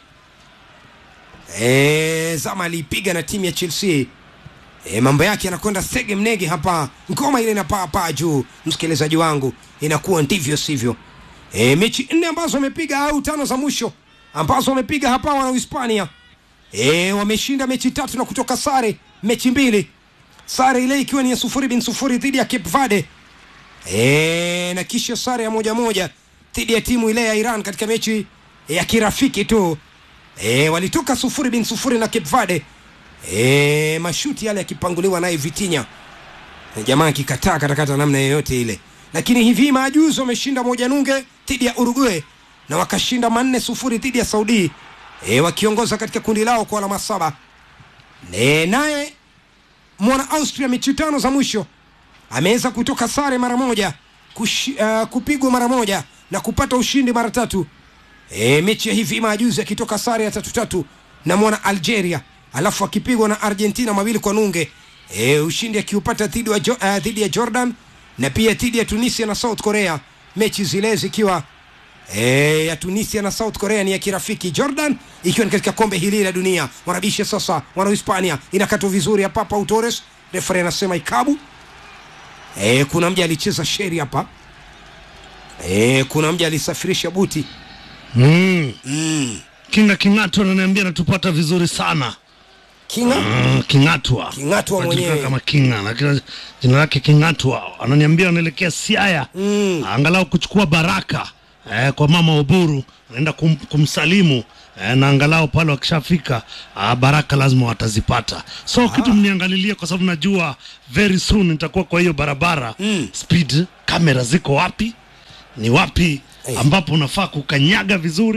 E, zama alipiga na timu ya Chelsea. E, mambo yake yanakwenda sege mnege hapa. Ngoma ile inapaa paa juu msikilizaji wangu, inakuwa ndivyo sivyo. E, mechi nne ambazo wamepiga au tano za mwisho ambazo wamepiga hapa wana Hispania. Eh, wameshinda mechi tatu na kutoka sare mechi mbili. Sare ile ikiwa ni ya sufuri bin sufuri dhidi ya Cape Verde. Eh, na kisha sare ya moja moja dhidi ya timu ile ya Iran katika mechi ya kirafiki tu. Eh, walitoka sufuri bin sufuri na Cape Verde. Eh, mashuti yale yakipanguliwa naye Vitinha. Jamaa kikataa katakata namna yoyote ile. Lakini hivi majuzi wameshinda moja nunge dhidi ya Uruguay na wakashinda manne sufuri dhidi ya Saudi. E, wakiongoza katika kundi lao kwa alama saba. Ne, naye mwana Austria mechi tano za mwisho ameweza kutoka sare mara moja, kush, uh, kupigwa mara moja na kupata ushindi mara tatu. E, mechi ya hivi majuzi akitoka sare ya tatu tatu na mwana Algeria, alafu akipigwa na Argentina mawili kwa nunge. E, ushindi akiupata dhidi uh, dhidi ya Jordan na pia dhidi ya Tunisia na South Korea. Mechi zile zikiwa Eh, ya Tunisia na South Korea ni ya kirafiki. Jordan ikiwa ni katika kombe hili la dunia. Wanabisha sasa wana Hispania, inakatwa vizuri hapa. Pau Torres, referee anasema ikabu. Eh, kuna mja alicheza sheri hapa. Eh, kuna mja alisafirisha buti. Mm. Mm. Kinga Kingato ananiambia natupata vizuri sana. Kinga? Mm, Kingatwa. Kingatwa mwenyewe kama Kinga, lakini jina lake Kingatwa. Ananiambia anaelekea Siaya. Mm. Angalau kuchukua baraka. Eh, kwa mama Oburu anaenda kum, kumsalimu eh, na angalau pale wakishafika ah, baraka lazima watazipata. So Aha. kitu mniangalilie kwa sababu najua very soon nitakuwa kwa hiyo barabara. Mm. Speed kamera ziko wapi? Ni wapi hey. ambapo unafaa kukanyaga vizuri?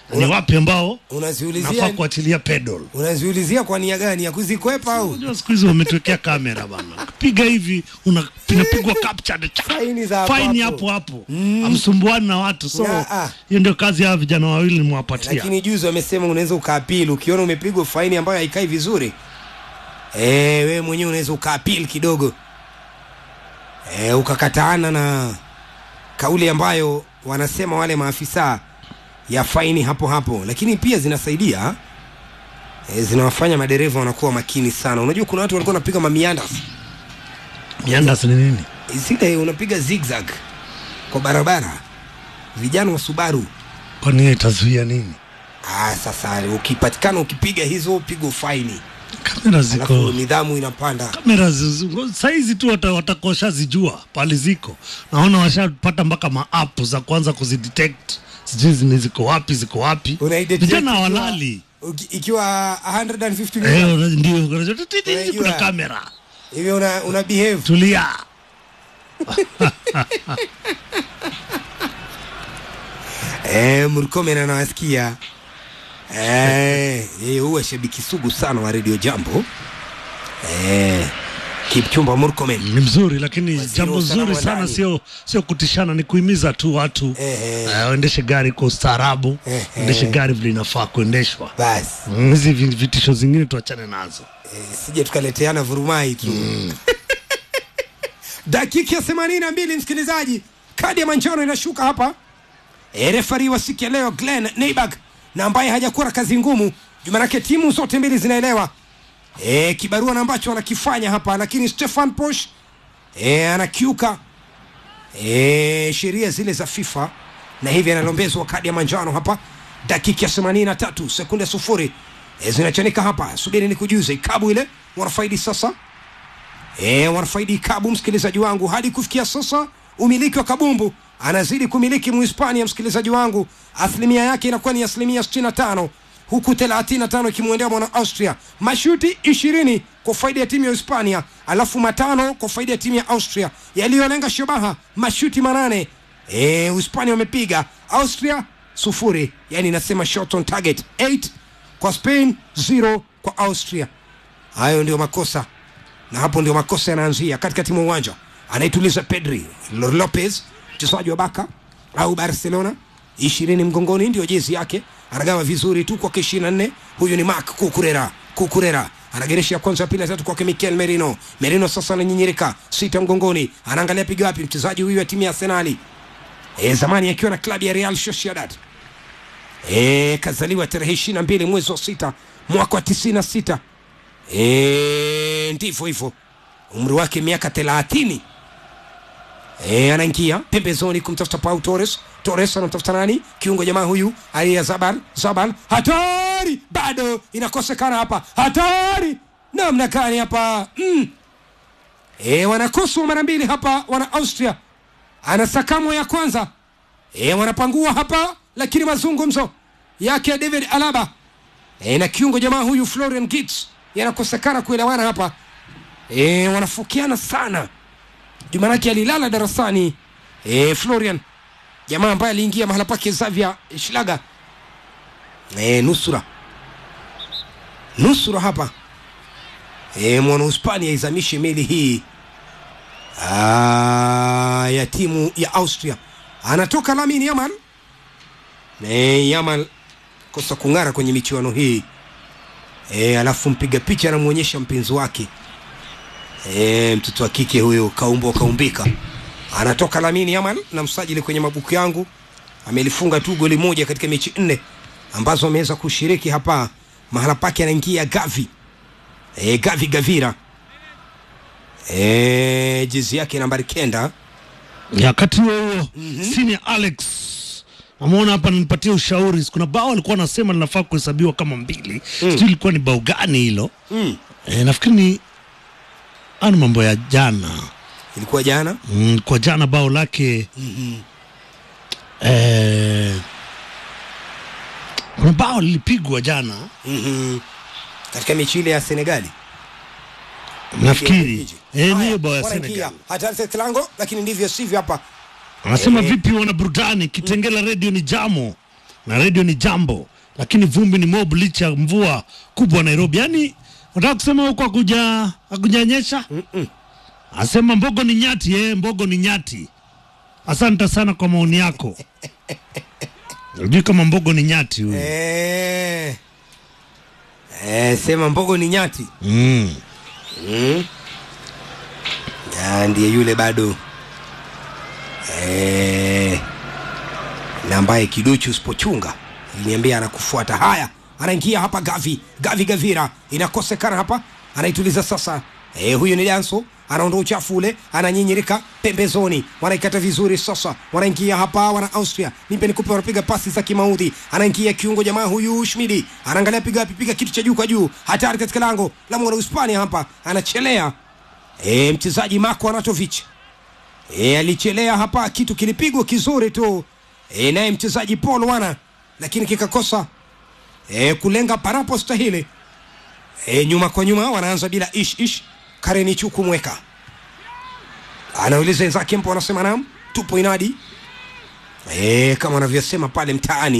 ni wapi ambao unaziulizia nafaa kuachilia pedal. Unaziulizia kwa nia gani, ya kuzikwepa au? Unajua siku hizo wametuwekea kamera bana. Ukipiga hivi unapigwa capture. Fine hapo hapo. Mm. Amsumbuani na watu. So hiyo ndio kazi ya vijana wawili nimwapatia. Lakini juzi wamesema unaweza ukaapili ukiona umepigwa faini ambayo haikai vizuri. Eh, wewe mwenyewe unaweza ukaapili kidogo. Eh, ukakataana na kauli ambayo wanasema wale maafisa ya faini hapo hapo. Lakini pia zinasaidia, e, zinawafanya madereva wanakuwa makini sana. Unajua kuna watu walikuwa wanapiga mamiandas. Miandas ni nini? Zile unapiga zigzag kwa barabara. Vijana wa Subaru. Kwa nini itazuia nini? Ah, sasa ukipatikana ukipiga hizo pigo faini. Kamera ziko. Alafu nidhamu inapanda. Kamera saizi tu wata, watakosha zijua pale ziko. Naona washapata mpaka ma-app za kwanza kuzidetect. Sijui ziko wapi, ziko wapi. Vijana walali. Ikiwa one hundred fifty eh, ndio kuna kamera. Hivi una una behave. Tulia. Eh, Murkomen anawasikia. Eh, yeye huwa shabiki sugu sana wa Radio Jambo. Eh, Kipchumba Murkomen ni mzuri, lakini Waziri jambo zuri sana sio sio kutishana, ni kuhimiza tu watu waendeshe eh, eh. uh, gari kwa ustaarabu, endeshe eh, eh. gari vile inafaa kuendeshwa. Basi hizi mm, vitisho zingine tuachane nazo. Eh, sije tukaleteana vurumai tu. Mm. Dakika ya themanini na mbili msikilizaji, kadi ya manjano inashuka hapa. E, refari wa siku ya leo Glenn Neiberg, na ambaye hajakuwa na kazi ngumu. Jumanake timu zote mbili zinaelewa E, kibarua na ambacho anakifanya hapa, lakini Stefan Posch e, anakiuka e, sheria zile za FIFA, na hivi analombezwa kadi ya manjano hapa. Dakika ya themanini na tatu sekunde sufuri e, zinachanika hapa. Subiri nikujuze ikabu ile wanafaidi sasa. E, wanafaidi ikabu msikilizaji wangu, hadi kufikia sasa umiliki wa kabumbu anazidi kumiliki Muhispania msikilizaji wangu. Asilimia yake inakuwa ni asilimia sitini na tano, huku thelathini na tano kimwendea mwana Austria. Mashuti ishirini kwa faida ya timu ya Hispania, alafu matano kwa faida ya timu ya Austria. Yaliyolenga shabaha mashuti manane. Eh, Hispania wamepiga, Austria sufuri. Yani nasema shot on target eight kwa Spain, zero kwa Austria. Hayo ndio makosa. Na hapo ndio makosa yanaanzia katika timu uwanja. Anaituliza Pedri Lopez, mchezaji wa Barca au Barcelona, ishirini mgongoni ndio jezi yake. Anagawa vizuri tu kwa ishirini na nne. Huyu ni Marc Cucurella. Cucurella anageresha ya kwanza, pili, tatu kwa Mikel Merino. Merino sasa ananyinyirika, sita mgongoni. Anaangalia piga wapi mchezaji huyu wa timu ya Arsenal. Eh, zamani akiwa na klabu ya Real Sociedad. Eh, kazaliwa tarehe ishirini na mbili mwezi wa sita mwaka wa tisini na sita. Eh, ndivyo hivyo. Umri wake miaka thelathini. Eh, anaingia pembezoni kumtafuta Pau Torres. Torres anamtafuta nani? Kiungo jamaa huyu Alia Zabal. Zabal hatari, bado inakosekana hapa. Hatari namna gani hapa? Mm. Eh, wanakoswa mara mbili hapa wana Austria. Anasakamo ya kwanza. Eh, wanapangua hapa, lakini mazungumzo yake David Alaba e, na kiungo jamaa huyu Florian Wirtz yanakosekana kuelewana hapa. E, wanafukiana sana. Jumanake alilala darasani e, Florian, jamaa ambaye aliingia mahala pake Xavier Schlager. E, nusura nusura hapa e, mwana Hispania izamishe meli hii Aa, ya timu ya Austria. Anatoka Lamine Yamal. Ne, Yamal kosa kung'ara kwenye michuano hii. E, alafu mpiga picha anamuonyesha mpenzi wake. E, mtoto wa kike huyo kaumbo kaumbika. Anatoka Lamine Yamal, na msajili kwenye mabuku yangu amelifunga tu goli moja katika mechi nne ambazo ameweza kushiriki hapa. Mahala pake anaingia Gavi. E, Gavi Gavira. Eh, jezi yake nambari kenda. Ya kati huo mm-hmm. Senior Alex ameona hapa ananipatia ushauri. Kuna bao alikuwa anasema linafaa kuhesabiwa kama mbili. Mm. Sijui ilikuwa ni bao gani hilo. Mm. E, nafikiri ni ana mambo ya jana. Ilikuwa jana? Mm, kwa jana bao lake. Mhm. Eh, kuna bao lilipigwa jana. Mhm. Katika mechi ile ya Senegali. Nafikiri eh, ni bao ya Senegal. Hata Setlango, lakini ndivyo sivyo hapa. Anasema eh, vipi wana burudani Kitengela Radio ni jamo. na radio ni jambo, lakini vumbi ni mob licha ya mvua kubwa Nairobi. Yani unataka kusema huko hakuja hakujanyesha? Mm -mm. Asema mbogo ni nyati, eh, mbogo ni nyati. Asante sana kwa maoni yako. Unajua kama mbogo ni nyati huyu. Eh. Eh, sema mbogo ni nyati. Mm. Mm. Ya, ndiye yule bado. Eh. Na ambaye kiduchu usipochunga iliniambia anakufuata. Haya, anaingia hapa Gavi. Gavi Gavira inakosekana hapa. Anaituliza sasa. Eh, huyu ni Danso. Anaondoa uchafu ule, ananyinyirika pembezoni. Wanaikata vizuri sasa. Wanaingia hapa wana Austria. Nipe nikupe, wanapiga pasi za kimaudhi. Anaingia kiungo jamaa huyu Schmidi. Anaangalia piga piga kitu cha juu kwa juu. Hatari katika lango la mwana Hispania hapa. Anachelea. Eh, mchezaji Marko Arnautovic. Eh, alichelea hapa, kitu kilipigwa kizuri tu. Eh, naye mchezaji Paul Wana lakini kikakosa eh kulenga parapo stahili. Eh, nyuma kwa nyuma wanaanza bila ish ish. Kareni Chuku mweka. Anauliza wenzake mpo, wanasema naam, tupo inadi. Eh, kama wanavyosema pale mtaani.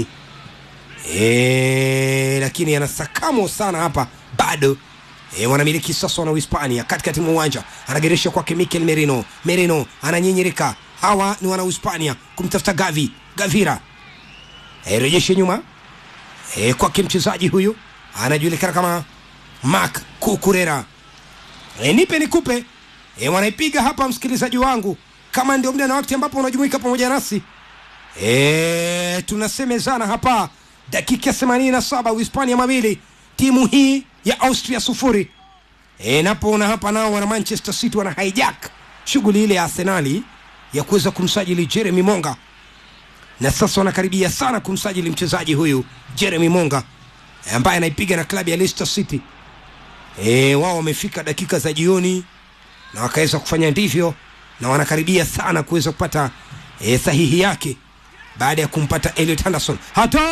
Eh, lakini anasakamo sana hapa bado. Eh, wanamiliki sasa wana Hispania katikati mwa uwanja. Anageresha kwake Mikel Merino. Merino ananyinyirika. Hawa ni wana Hispania kumtafuta Gavi. Gavira. Eh, rejeshe nyuma. Eh, kwake mchezaji huyu anajulikana kama Marc Cucurella. E, nipe nikupe. E, wanaipiga hapa msikilizaji wangu. Kama ndio muda na wakati ambapo unajumuika pamoja nasi. E, tunasemezana hapa. Dakika themanini na saba Hispania mawili. Timu hii ya Austria sufuri. E, napoona hapa nao wana Manchester City wana hijack shughuli ile ya Arsenali ya kuweza kumsajili Jeremy Monga. Na sasa wanakaribia sana kumsajili mchezaji huyu Jeremy Monga ambaye anaipiga na klabu ya Leicester City. Eh, wao wamefika dakika za jioni na wakaweza kufanya ndivyo, na wanakaribia sana kuweza kupata e, sahihi yake baada ya kumpata Elliot Anderson. Hatari!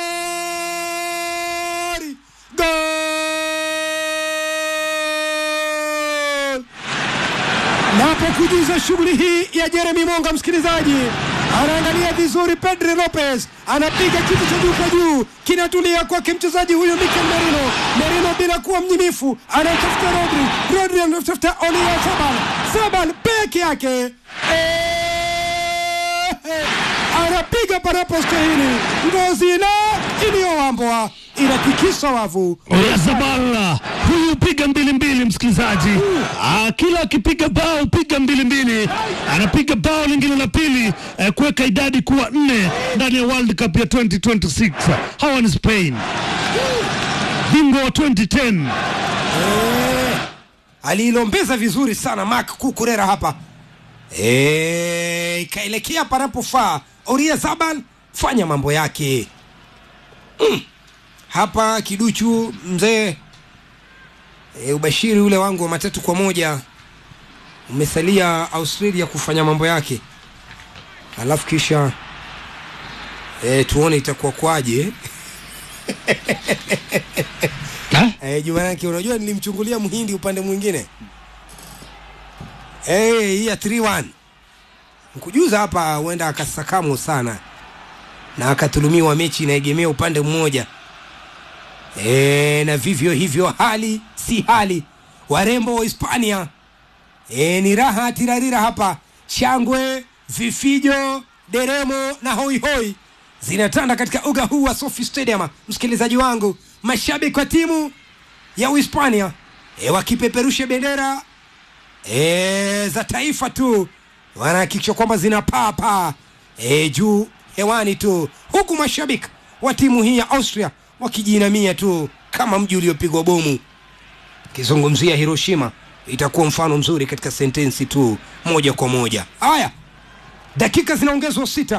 Goal! Napo kujuza shughuli hii ya Jeremy Monga, msikilizaji, anaangalia vizuri Pedro Lopez, anapiga kitu cha juu kwa juu, kinatulia kwake mchezaji huyo Mikel Merino. Merino bila kuwa mnyimifu, anatafuta Rodri. Rodri anatafuta Oliver Sabal. Sabal peke yake. Eee! Anapiga parapo stahili. Ngozi na iliyoambwa inatikisa wavu. Oya Zabala, huyu piga mbili mbili msikilizaji. Ah, kila akipiga bao piga mbili mbili. Anapiga bao lingine la pili eh, kuweka idadi kuwa nne ndani ya World Cup ya twenty twenty-six. Hawa ni Spain. Bingwa wa twenty ten. Eh, alilombeza vizuri sana Marc Cucurella hapa. Eh, kaelekea panapofaa. Oria Zaban fanya mambo yake. Mm. Hapa kiduchu mzee. E, ubashiri ule wangu wa matatu kwa moja umesalia Australia kufanya mambo yake. Alafu kisha e, tuone itakuwa kwaje. Eh, Jumanake unajua nilimchungulia Mhindi upande mwingine. Eh, hii ya three one. Nikujuza hapa huenda akasakamu sana na akatulumiwa mechi inaegemea upande mmoja. E, na vivyo hivyo hali si hali. Warembo wa Hispania e, ni raha tirarira hapa. Shangwe, vifijo, deremo na hoi hoi zinatanda katika uga huu wa Sophie Stadium. Msikilizaji wangu, mashabiki wa timu ya Hispania e, wakipeperusha bendera e, za taifa tu, wanahakikisha kwamba zinapaa paa e, juu hewani tu, huku mashabiki wa timu hii ya Austria wakijinamia tu kama mji uliopigwa bomu. Kizungumzia Hiroshima itakuwa mfano mzuri katika sentensi tu moja kwa moja. Haya, dakika zinaongezwa sita.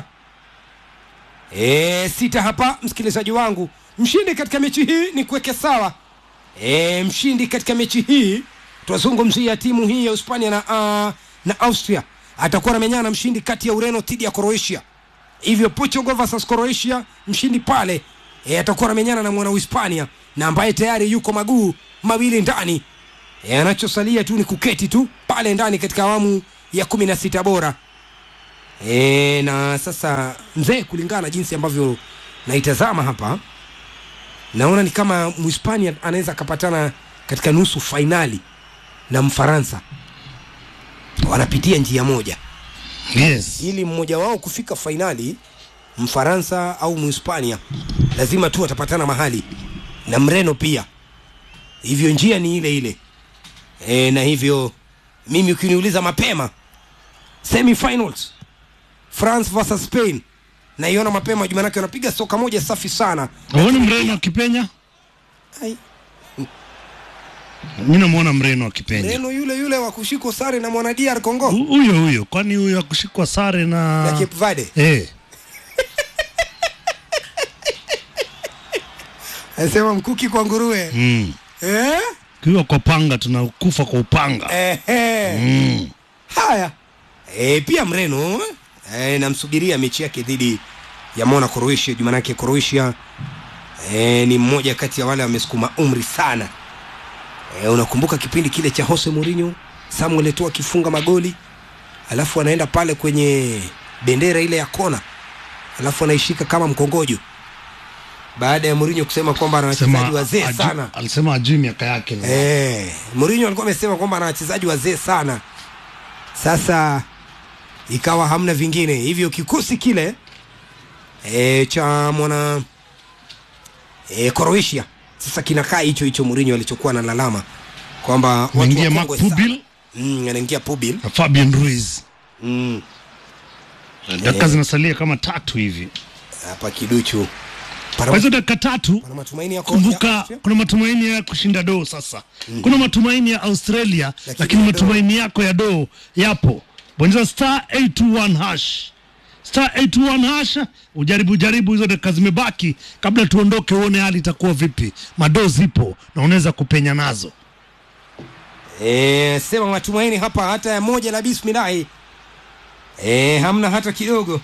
E, sita hapa msikilizaji wangu. Mshindi katika mechi hii ni kuweke sawa. E, mshindi katika mechi hii tunazungumzia timu hii ya Hispania na uh, na Austria atakuwa anamenyana na mshindi kati ya Ureno dhidi ya Croatia. Hivyo Portugal versus Croatia, mshindi pale e, atakuwa anamenyana na mwana Hispania na ambaye tayari yuko maguu mawili ndani. E, anachosalia tu ni kuketi tu pale ndani katika awamu ya kumi na sita bora. E, na sasa mzee, kulingana na jinsi ambavyo na itazama hapa, naona ni kama Mhispania anaweza kapatana katika nusu finali na Mfaransa. Wanapitia njia moja. Yes. Ili mmoja wao kufika finali, Mfaransa au Mhispania, lazima tu watapatana mahali na Mreno pia. Hivyo njia ni ile ile. E, na hivyo mimi ukiniuliza mapema, semi-finals France versus Spain, na iona mapema juma nake wanapiga soka moja safi sana. Unaona Mreno akipenya? Ai. Mimi namuona Mreno akipenya. Mreno yule yule wa kushikwa sare na mwana D R Congo. Huyo huyo, kwani huyo akushikwa sare na na Cape Verde. Eh. Anasema mkuki kwa nguruwe. Mm. Eh? Kiwa kwa panga tunakufa kwa upanga. Eh eh. Mm. Haya. Eh, pia Mreno eh, namsubiria mechi yake dhidi ya Mona Croatia. Juma nake Croatia eh, ni mmoja kati ya wale wamesukuma umri sana. Eh, unakumbuka kipindi kile cha Jose Mourinho, Samuel Eto'o akifunga magoli, alafu anaenda pale kwenye bendera ile ya kona, alafu anaishika kama mkongojo. Baada ya Mourinho kusema kwamba ana wachezaji wazee sana. Alisema ajui miaka yake. Eh, Mourinho alikuwa amesema kwamba ana wachezaji wazee sana. Sasa ikawa hamna vingine. Hivyo kikosi kile eh cha mwana eh Croatia sasa kinakaa hicho hicho Mourinho alichokuwa na lalama kwamba watu wanaingia Marc Pubil, mm, anaingia Pubil na Fabian Ruiz. Mm. Dakika zinasalia kama tatu hivi. Hapa kiduchu. Kwa hizo dakika tatu, kuna matumaini ya kumbuka, kuna matumaini ya kushinda do sasa. Mm. Kuna matumaini ya Australia, lakini, lakini matumaini yako ya do yapo. Bonyeza star eight two one hash. Star eight two one hash, ujaribu jaribu hizo dakika zimebaki kabla tuondoke, uone hali itakuwa vipi. Mado zipo na unaweza kupenya nazo. Eh, sema matumaini hapa hata ya moja la bismillah. Eh, hamna hata kidogo.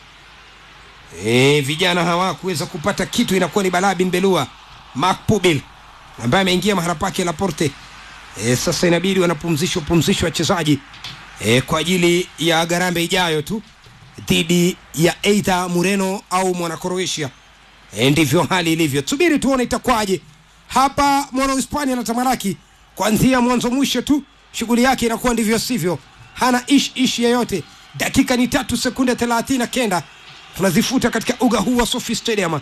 Eh, vijana hawakuweza kupata kitu, inakuwa ni Bala bin Belua. Marc Pubil ambaye ameingia mahali pake Laporte. Eh, sasa inabidi wanapumzishwa pumzishwa wachezaji eh, kwa ajili ya garambe ijayo tu dhidi ya Eita Mureno au mwana Croatia. Eh, ndivyo hali ilivyo. Subiri tuone itakwaje. Hapa mwana Hispania na tamaraki kuanzia mwanzo mwisho tu, shughuli yake inakuwa ndivyo sivyo. Hana ish ish yoyote. Dakika ni tatu sekunde thelathini na kenda. Tunazifuta katika uga huu wa Sophie Stadium.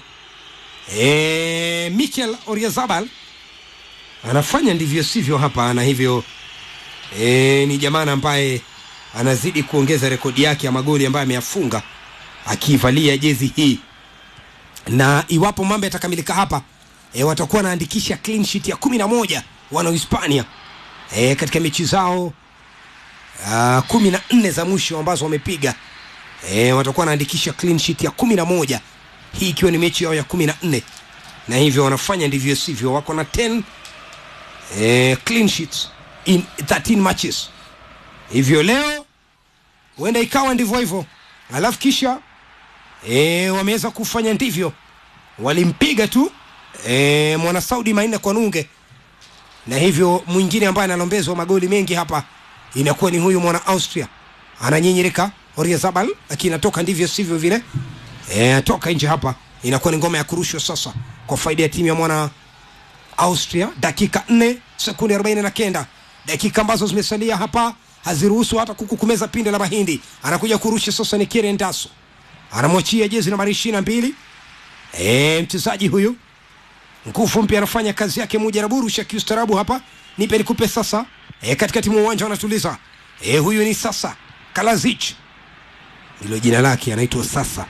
Eh, Mikel Oyarzabal anafanya ndivyo sivyo hapa, na hivyo eh, ni jamaa ambaye anazidi kuongeza rekodi yake ya magoli ambayo ameyafunga akivalia jezi hii. Na iwapo mambo yatakamilika hapa, eh, watakuwa wanaandikisha clean sheet ya kumi na moja wana Hispania eh, katika mechi zao uh, kumi na nne za mwisho ambazo wamepiga. Eh, watakuwa wanaandikisha clean sheet ya kumi na moja, hii ikiwa ni mechi yao ya kumi na nne, na hivyo wanafanya ndivyo sivyo, wako na ten eh, clean sheets in thirteen matches. Hivyo leo huenda ikawa ndivyo hivyo, alafu kisha eh, wameweza kufanya ndivyo, walimpiga tu eh, mwana Saudi manne kwa nunge, na hivyo mwingine ambaye analombezwa magoli mengi hapa inakuwa ni huyu mwana Austria, ananyenyereka Oyarzabal, lakini natoka ndivyo sivyo vile. Eh, toka nje hapa, inakuwa ni ngoma ya kurushwa sasa kwa faida ya timu ya mwana Austria. Dakika nne sekunde arobaini na kenda, dakika ambazo zimesalia hapa haziruhusu hata kuku kumeza pinde la mahindi. Anakuja kurusha sasa ni Kieran Daso, anamwachia jezi nambari ishirini na mbili. Eh, mchezaji huyu nguvu mpya anafanya kazi yake moja na burusha kiustarabu hapa. Nipe nikupe sasa. Eh, katikati mwa uwanja wanatuliza. Eh, huyu ni sasa Kalazic, ndilo jina lake, anaitwa sasa.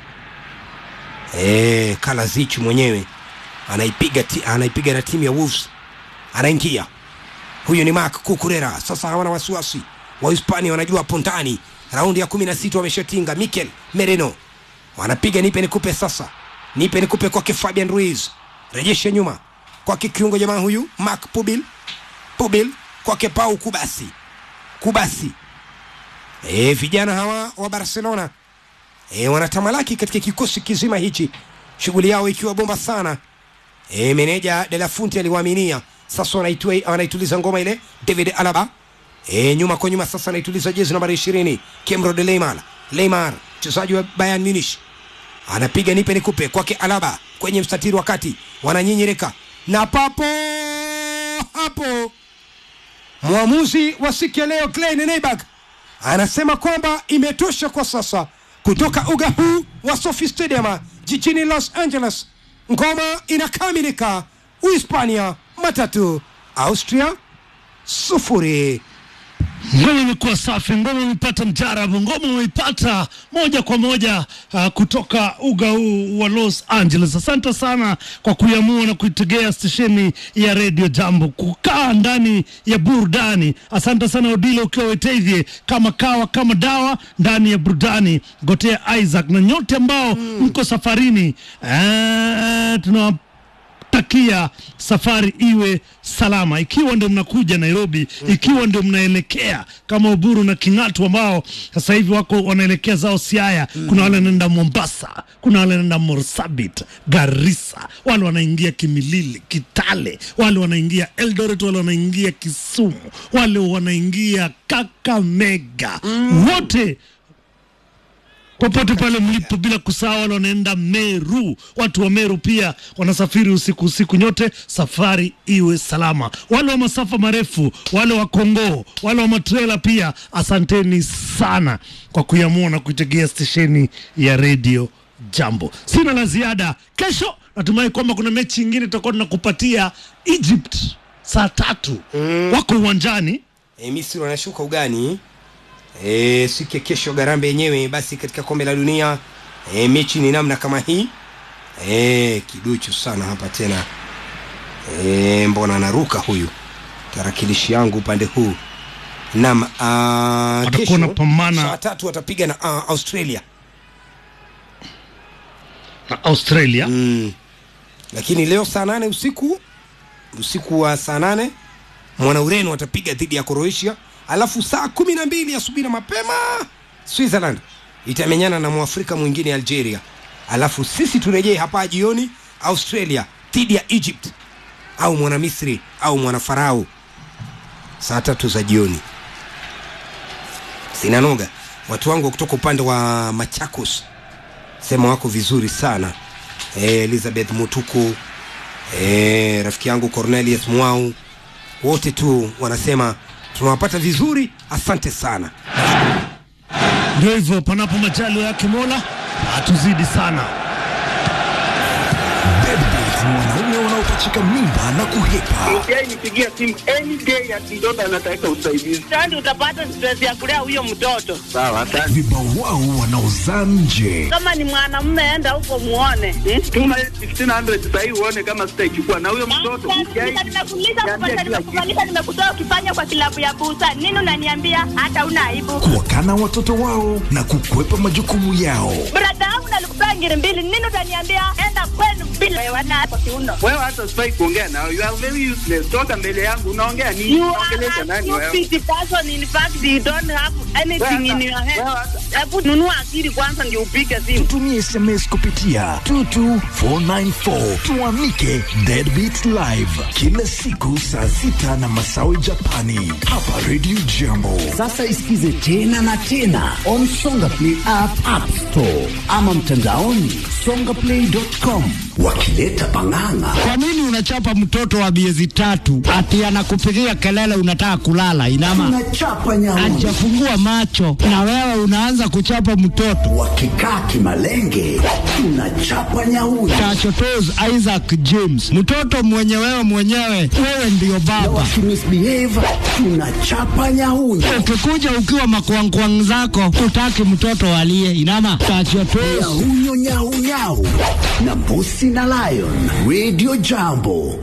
Eh, Kalazic mwenyewe anaipiga ti, anaipiga na timu ya Wolves. Anaingia. Huyu ni Marc Cucurella. Sasa hawana wasiwasi. Wa Hispania wanajua pontani. Raundi ya kumi na sita wameshatinga. Mikel Merino wanapiga nipe nikupe sasa. Nipe nikupe kwa Fabian Ruiz. Rejesha nyuma kwa kiungo jamaa huyu Marc Pubil. Pubil kwa Pau Kubasi. Kubasi. Eh, vijana hawa wa Barcelona eh, wanatamalaki katika kikosi kizima hichi, shughuli yao ikiwa bomba sana. Eh, meneja De La Fuente aliwaaminia. Sasa wanaitwa wanaituliza ngoma ile David Alaba. Eh, nyuma kwa nyuma sasa anaituliza jezi nambari ishirini Kemro de Leymar. Leymar, mchezaji wa Bayern Munich, anapiga nipe nikupe kwake Alaba kwenye mstatiri wa kati, wananyenyereka na papo hapo mwamuzi wa siku ya leo Glenn Neiberg anasema kwamba imetosha kwa sasa. Kutoka uga huu wa Sophie Stadium jijini Los Angeles, ngoma inakamilika. Uhispania matatu, Austria sufuri. Ngoma imekuwa safi, ngoma imepata mjarabu, ngoma imepata moja kwa moja uh, kutoka uga huu wa Los Angeles. Asante sana kwa kuiamua na kuitegea stesheni ya Radio Jambo, kukaa ndani ya burudani. Asante sana Odilo ukiwa Wetevye, kama kawa kama dawa ndani ya burudani. Gotea Isaac na nyote ambao mm. mko safarini, uh, tuna takia safari iwe salama. Ikiwa ndio mnakuja Nairobi, mm-hmm. ikiwa ndio mnaelekea kama Uburu na King'atu ambao sasa hivi wako wanaelekea zao Siaya, mm-hmm. kuna wale wanaenda Mombasa, kuna wale wanaenda Marsabit, Garissa, wale wanaingia Kimilili, Kitale, wale wanaingia Eldoret, wale wanaingia Kisumu, wale wanaingia Kakamega, mm-hmm. wote popote pale mlipo, bila kusahau wale wanaenda Meru. Watu wa Meru pia wanasafiri usiku usiku, nyote safari iwe salama. Wale wa masafa marefu, wale wa Kongo, wale wa matrela pia, asanteni sana kwa kuiamua na kuitegea stesheni ya Radio Jambo. Sina la ziada. Kesho natumai kwamba kuna mechi nyingine tutakuwa tunakupatia. Egypt saa tatu mm. wako uwanjani. E, Misri wanashuka ugani. E, siku ya kesho Garambe yenyewe. Basi katika kombe la dunia e, mechi ni namna kama hii. E, kiduchu sana hapa tena. E, mbona anaruka huyu tarakilishi yangu upande huu. Naam, uh, kesho pamana saa tatu watapiga na uh, Australia na Australia mm. Lakini leo saa nane usiku usiku wa saa nane mwana Ureno watapiga dhidi ya Croatia. Alafu saa kumi na mbili asubuhi na mapema Switzerland itamenyana na Mwafrika mwingine Algeria. Alafu sisi turejee hapa jioni Australia dhidi ya Egypt au mwana Misri au mwana Farao saa tatu za jioni. Sinanoga watu wangu kutoka upande wa Machakos sema wako vizuri sana. E, Elizabeth Mutuku, e, rafiki yangu Cornelius Mwau, wote tu wanasema tunawapata vizuri, asante sana. Ndio hivyo, panapo majaliwa yake Mola atuzidi sana. Deadbeat ni wanaume wanaopachika mimba na kuhepa. Yeye nipigia simu any day ya mtoto anataka usaidizi. Sasa utapata stress ya kulea huyo mtoto. Sawa, asante. Vibawao wanaozaa nje. Kama ni mwanamume enda huko muone. Tuma fifteen hundred sasa hivi uone kama sitaichukua na huyo mtoto. Nimekuuliza kupata, nimekufanyisha, nimekutoa ukifanya kwa kilabu ya busa. Nini unaniambia hata una aibu? Kuwakana watoto wao na kukwepa majukumu yao. Brada wangu nalikupea ngiri mbili. Nini utaniambia enda kwenu bila wewe na hapo kiuno? Wewe hata sifai kuongea na you are very useless. Toka mbele yangu unaongea nini? Unaongelesha nani wewe? You are person, in fact you don't have anything in your head. Hebu nunua akili kwanza ndio upige simu. Tumia S M S kupitia two two four nine four. Tuamike Deadbeat Live kila siku saa sita na masawi Japani hapa Radio Jambo. Sasa isikize tena na tena on Songa Play app, App Store ama mtandaoni songaplay dot com. Wakileta pang'ang'a. Kwa nini unachapa mtoto wa miezi tatu ati anakupigia kelele unataka kulala? Inama unachapa nyauni, hajafungua macho na wewe unaanza kuchapa mtoto. Wakikaa kimalenge unachapa nyauni. Tachotoz Isaac James, mtoto mwenye wewe mwenyewe, wewe ndio baba. Wakimisbehave unachapa nyauni. Ukikuja ukiwa makwangkwang zako utaki mtoto alie. Inama tachotoz nyau nyau nyau na Bosi na Lion. Radio Jambo.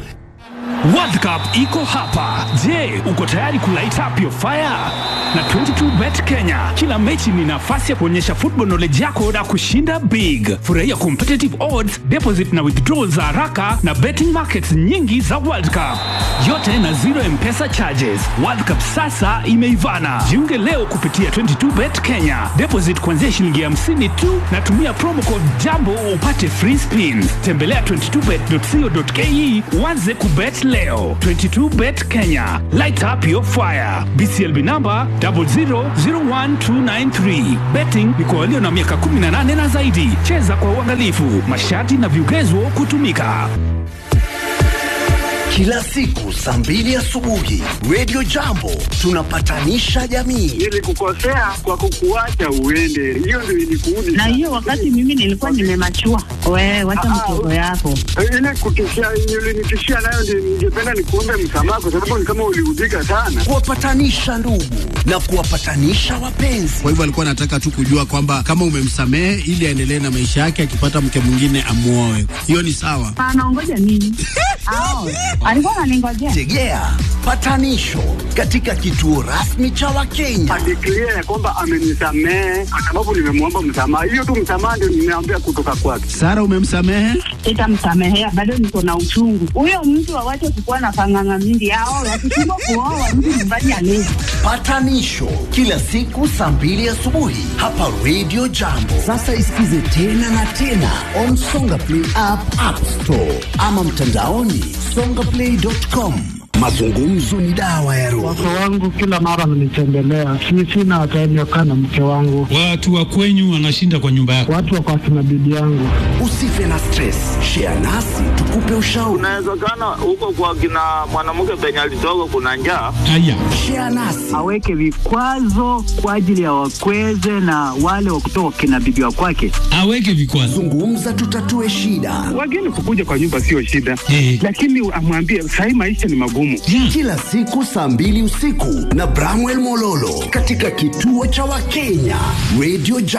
World Cup iko hapa. Je, uko tayari kulight up your fire? Na twenty-two bet Kenya, kila mechi ni nafasi ya kuonyesha football knowledge yako na kushinda big. Furahia competitive odds, deposit na withdrawal za haraka na betting markets nyingi za World Cup. Yote na zero M-Pesa charges. World Cup sasa imeivana. Jiunge leo kupitia twenty-two bet Kenya. Deposit kuanzia shilingi hamsini tu na tumia promo code Jambo upate free spins. Tembelea twenty-two bet dot co dot ke uanze kubet leo. twenty-two bet Kenya. Light up your fire. B C L B number zero zero zero one two nine three. Betting ni kwa walio na miaka kumi na nane na zaidi. Cheza kwa uangalifu. Masharti na vigezo kutumika. Kila siku saa mbili asubuhi Radio Jambo tunapatanisha jamii. Nilikukosea kwa kukuacha uende. Hiyo ndio ilikuudi. Na hiyo wakati mimi nilikuwa nimemachua. Wewe wacha mtoto yako. Ile kutishia ulinitishia nayo ndio ningependa nikuombe msamaha kwa sababu ni kama uliudhika sana. Kuwapatanisha ndugu na kuwapatanisha wapenzi. Kwa hivyo alikuwa anataka tu kujua kwamba kama umemsamehe ili aendelee na maisha yake, akipata mke mwingine amuoe. Hiyo ni sawa. Anaongoja nini? Ao. Alikuwa ananingojea. Tegea patanisho katika kituo rasmi cha Wakenya. Adeclare kwamba amenisamehe kwa sababu nimemwomba msamaha. Hiyo tu msamaha ndio nimeambia kutoka kwake. Sara, umemsamehe? Sitamsamehea, bado niko na uchungu. Huyo mtu awache kukuwa na panganga mingi. Ao, wakishindwa kuoa mtu mbali alezi. Patanisho kila siku saa mbili asubuhi hapa Radio Jambo. Sasa isikize tena na tena on Songa Play app, App Store ama mtandaoni songa play dot com. Mazungumzo ni dawa ya roho. Wake wangu kila mara wananitembelea. Mimi sina time ya kukaa na mke wangu. Watu wa kwenyu wanashinda kwa nyumba yako. Watu wako akina bibi yangu. Usife na stress. Share nasi tukupe ushauri. Unawezekana huko kwa kina mwanamke penye alitoka kuna njaa. Haya. Share nasi. Aweke vikwazo kwa ajili ya wakweze na wale wa kutoka kina bibi wa kwake. Aweke vikwazo. Zungumza tutatue shida. Wageni kukuja kwa nyumba sio shida. Eh. Lakini amwambie sasa maisha ni magumu. Yeah. Kila siku saa mbili usiku na Bramwell Mololo katika kituo cha Wakenya Radio Jambo.